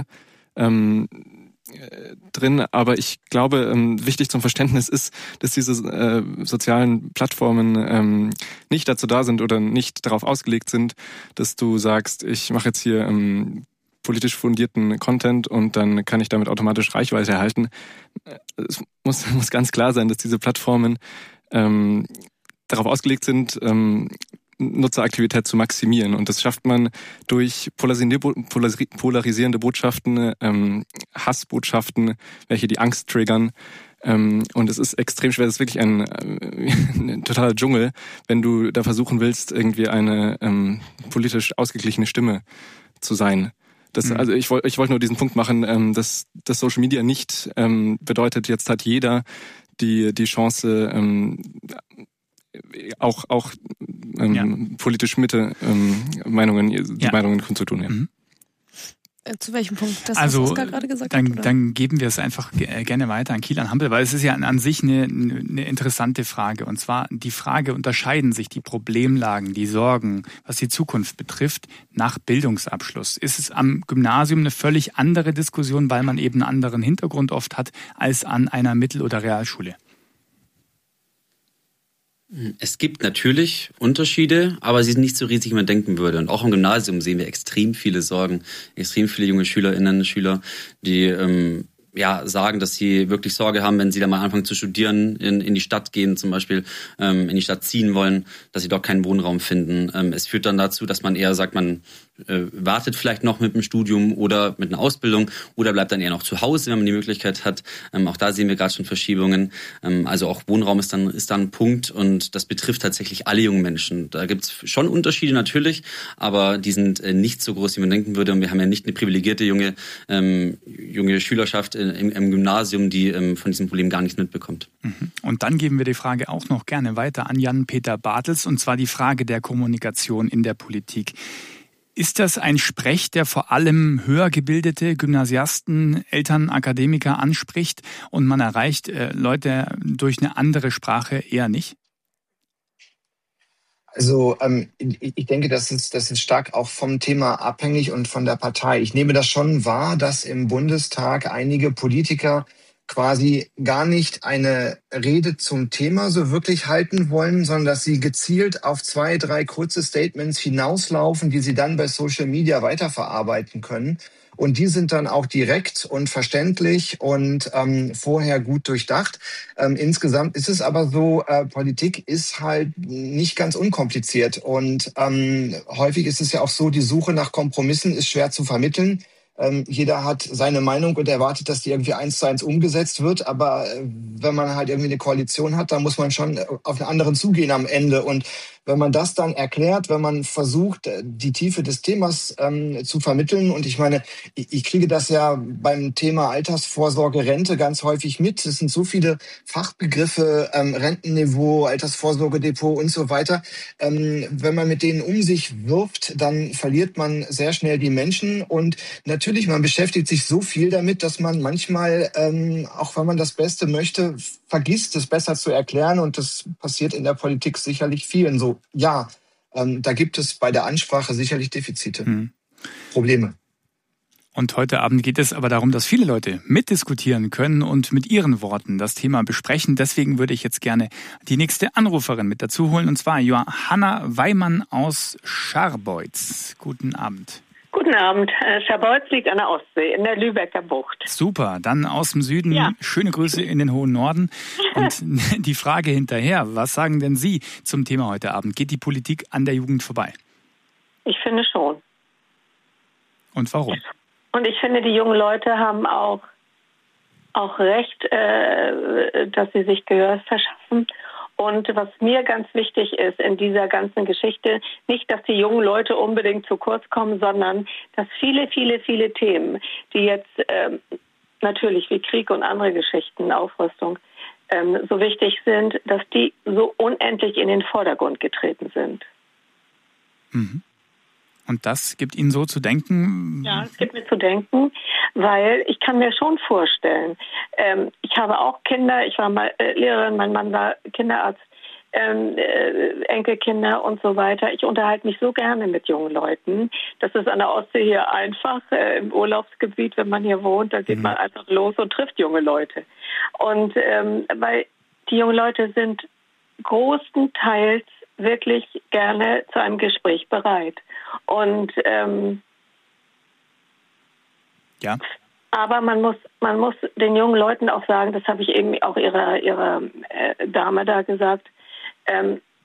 drin, aber ich glaube, wichtig zum Verständnis ist, dass diese sozialen Plattformen nicht dazu da sind oder nicht darauf ausgelegt sind, dass du sagst, ich mache jetzt hier politisch fundierten Content und dann kann ich damit automatisch Reichweite erhalten. Es muss ganz klar sein, dass diese Plattformen darauf ausgelegt sind, Nutzeraktivität zu maximieren. Und das schafft man durch polarisierende Botschaften, Hassbotschaften, welche die Angst triggern. Und es ist extrem schwer, es ist wirklich ein totaler Dschungel, wenn du da versuchen willst, irgendwie eine politisch ausgeglichene Stimme zu sein. Also ich wollte nur diesen Punkt machen, dass Social Media nicht bedeutet, jetzt hat jeder die Chance, auch politisch Mitte Meinungen kundzutun. Ja. Mhm. Zu welchem Punkt? Das, was Oskar gerade gesagt hat? Dann geben wir es einfach gerne weiter an Kilian Hampel, weil es ist ja an sich eine interessante Frage. Und zwar die Frage, unterscheiden sich die Problemlagen, die Sorgen, was die Zukunft betrifft, nach Bildungsabschluss? Ist es am Gymnasium eine völlig andere Diskussion, weil man eben einen anderen Hintergrund oft hat, als an einer Mittel- oder Realschule? Es gibt natürlich Unterschiede, aber sie sind nicht so riesig, wie man denken würde. Und auch im Gymnasium sehen wir extrem viele Sorgen, extrem viele junge Schülerinnen, Schüler, die sagen, dass sie wirklich Sorge haben, wenn sie dann mal anfangen zu studieren, in die Stadt gehen zum Beispiel, in die Stadt ziehen wollen, dass sie dort keinen Wohnraum finden. Es führt dann dazu, dass man eher sagt, man wartet vielleicht noch mit dem Studium oder mit einer Ausbildung oder bleibt dann eher noch zu Hause, wenn man die Möglichkeit hat. Auch da sehen wir gerade schon Verschiebungen. Also auch Wohnraum ist dann ein Punkt und das betrifft tatsächlich alle jungen Menschen. Da gibt es schon Unterschiede natürlich, aber die sind nicht so groß, wie man denken würde. Und wir haben ja nicht eine privilegierte junge Schülerschaft im Gymnasium, die von diesem Problem gar nichts mitbekommt. Und dann geben wir die Frage auch noch gerne weiter an Jan-Peter Bartels, und zwar die Frage der Kommunikation in der Politik. Ist das ein Sprech, der vor allem höher gebildete Gymnasiasten, Eltern, Akademiker anspricht und man erreicht Leute durch eine andere Sprache eher nicht? Also ich denke, das ist stark auch vom Thema abhängig und von der Partei. Ich nehme das schon wahr, dass im Bundestag einige Politiker quasi gar nicht eine Rede zum Thema so wirklich halten wollen, sondern dass sie gezielt auf 2, 3 kurze Statements hinauslaufen, die sie dann bei Social Media weiterverarbeiten können. Und die sind dann auch direkt und verständlich und vorher gut durchdacht. Insgesamt ist es aber so, Politik ist halt nicht ganz unkompliziert. Und häufig ist es ja auch so, die Suche nach Kompromissen ist schwer zu vermitteln. Jeder hat seine Meinung und erwartet, dass die irgendwie 1:1 umgesetzt wird. Aber wenn man halt irgendwie eine Koalition hat, dann muss man schon auf einen anderen zugehen am Ende. Und wenn man das dann erklärt, wenn man versucht, die Tiefe des Themas zu vermitteln, und ich meine, ich kriege das ja beim Thema Altersvorsorge, Rente ganz häufig mit. Es sind so viele Fachbegriffe, Rentenniveau, Altersvorsorgedepot und so weiter. Wenn man mit denen um sich wirft, dann verliert man sehr schnell die Menschen. Und natürlich, man beschäftigt sich so viel damit, dass man manchmal, auch wenn man das Beste möchte, vergisst, es besser zu erklären. Und das passiert in der Politik sicherlich vielen so. Ja, da gibt es bei der Ansprache sicherlich Defizite, Probleme. Und heute Abend geht es aber darum, dass viele Leute mitdiskutieren können und mit ihren Worten das Thema besprechen. Deswegen würde ich jetzt gerne die nächste Anruferin mit dazu holen, und zwar Johanna Weimann aus Scharbeutz. Guten Abend. Guten Guten Abend. Schabolz liegt an der Ostsee, in der Lübecker Bucht. Super, dann aus dem Süden. Schöne Grüße in den hohen Norden. Und die Frage hinterher, was sagen denn Sie zum Thema heute Abend? Geht die Politik an der Jugend vorbei? Ich finde schon. Und warum? Und ich finde, die jungen Leute haben auch Recht, dass sie sich Gehör verschaffen. Und was mir ganz wichtig ist in dieser ganzen Geschichte, nicht, dass die jungen Leute unbedingt zu kurz kommen, sondern dass viele, viele, viele Themen, die jetzt natürlich wie Krieg und andere Geschichten, Aufrüstung, so wichtig sind, dass die so unendlich in den Vordergrund getreten sind. Mhm. Und das gibt Ihnen so zu denken? Ja, es gibt mir zu denken, weil ich kann mir schon vorstellen, ich habe auch Kinder, ich war mal Lehrerin, mein Mann war Kinderarzt, Enkelkinder und so weiter. Ich unterhalte mich so gerne mit jungen Leuten. Das ist an der Ostsee hier einfach, im Urlaubsgebiet, wenn man hier wohnt, da geht man einfach los und trifft junge Leute. Und weil die jungen Leute sind großenteils wirklich gerne zu einem Gespräch bereit. Und aber man muss den jungen Leuten auch sagen, das habe ich eben auch ihrer Dame da gesagt,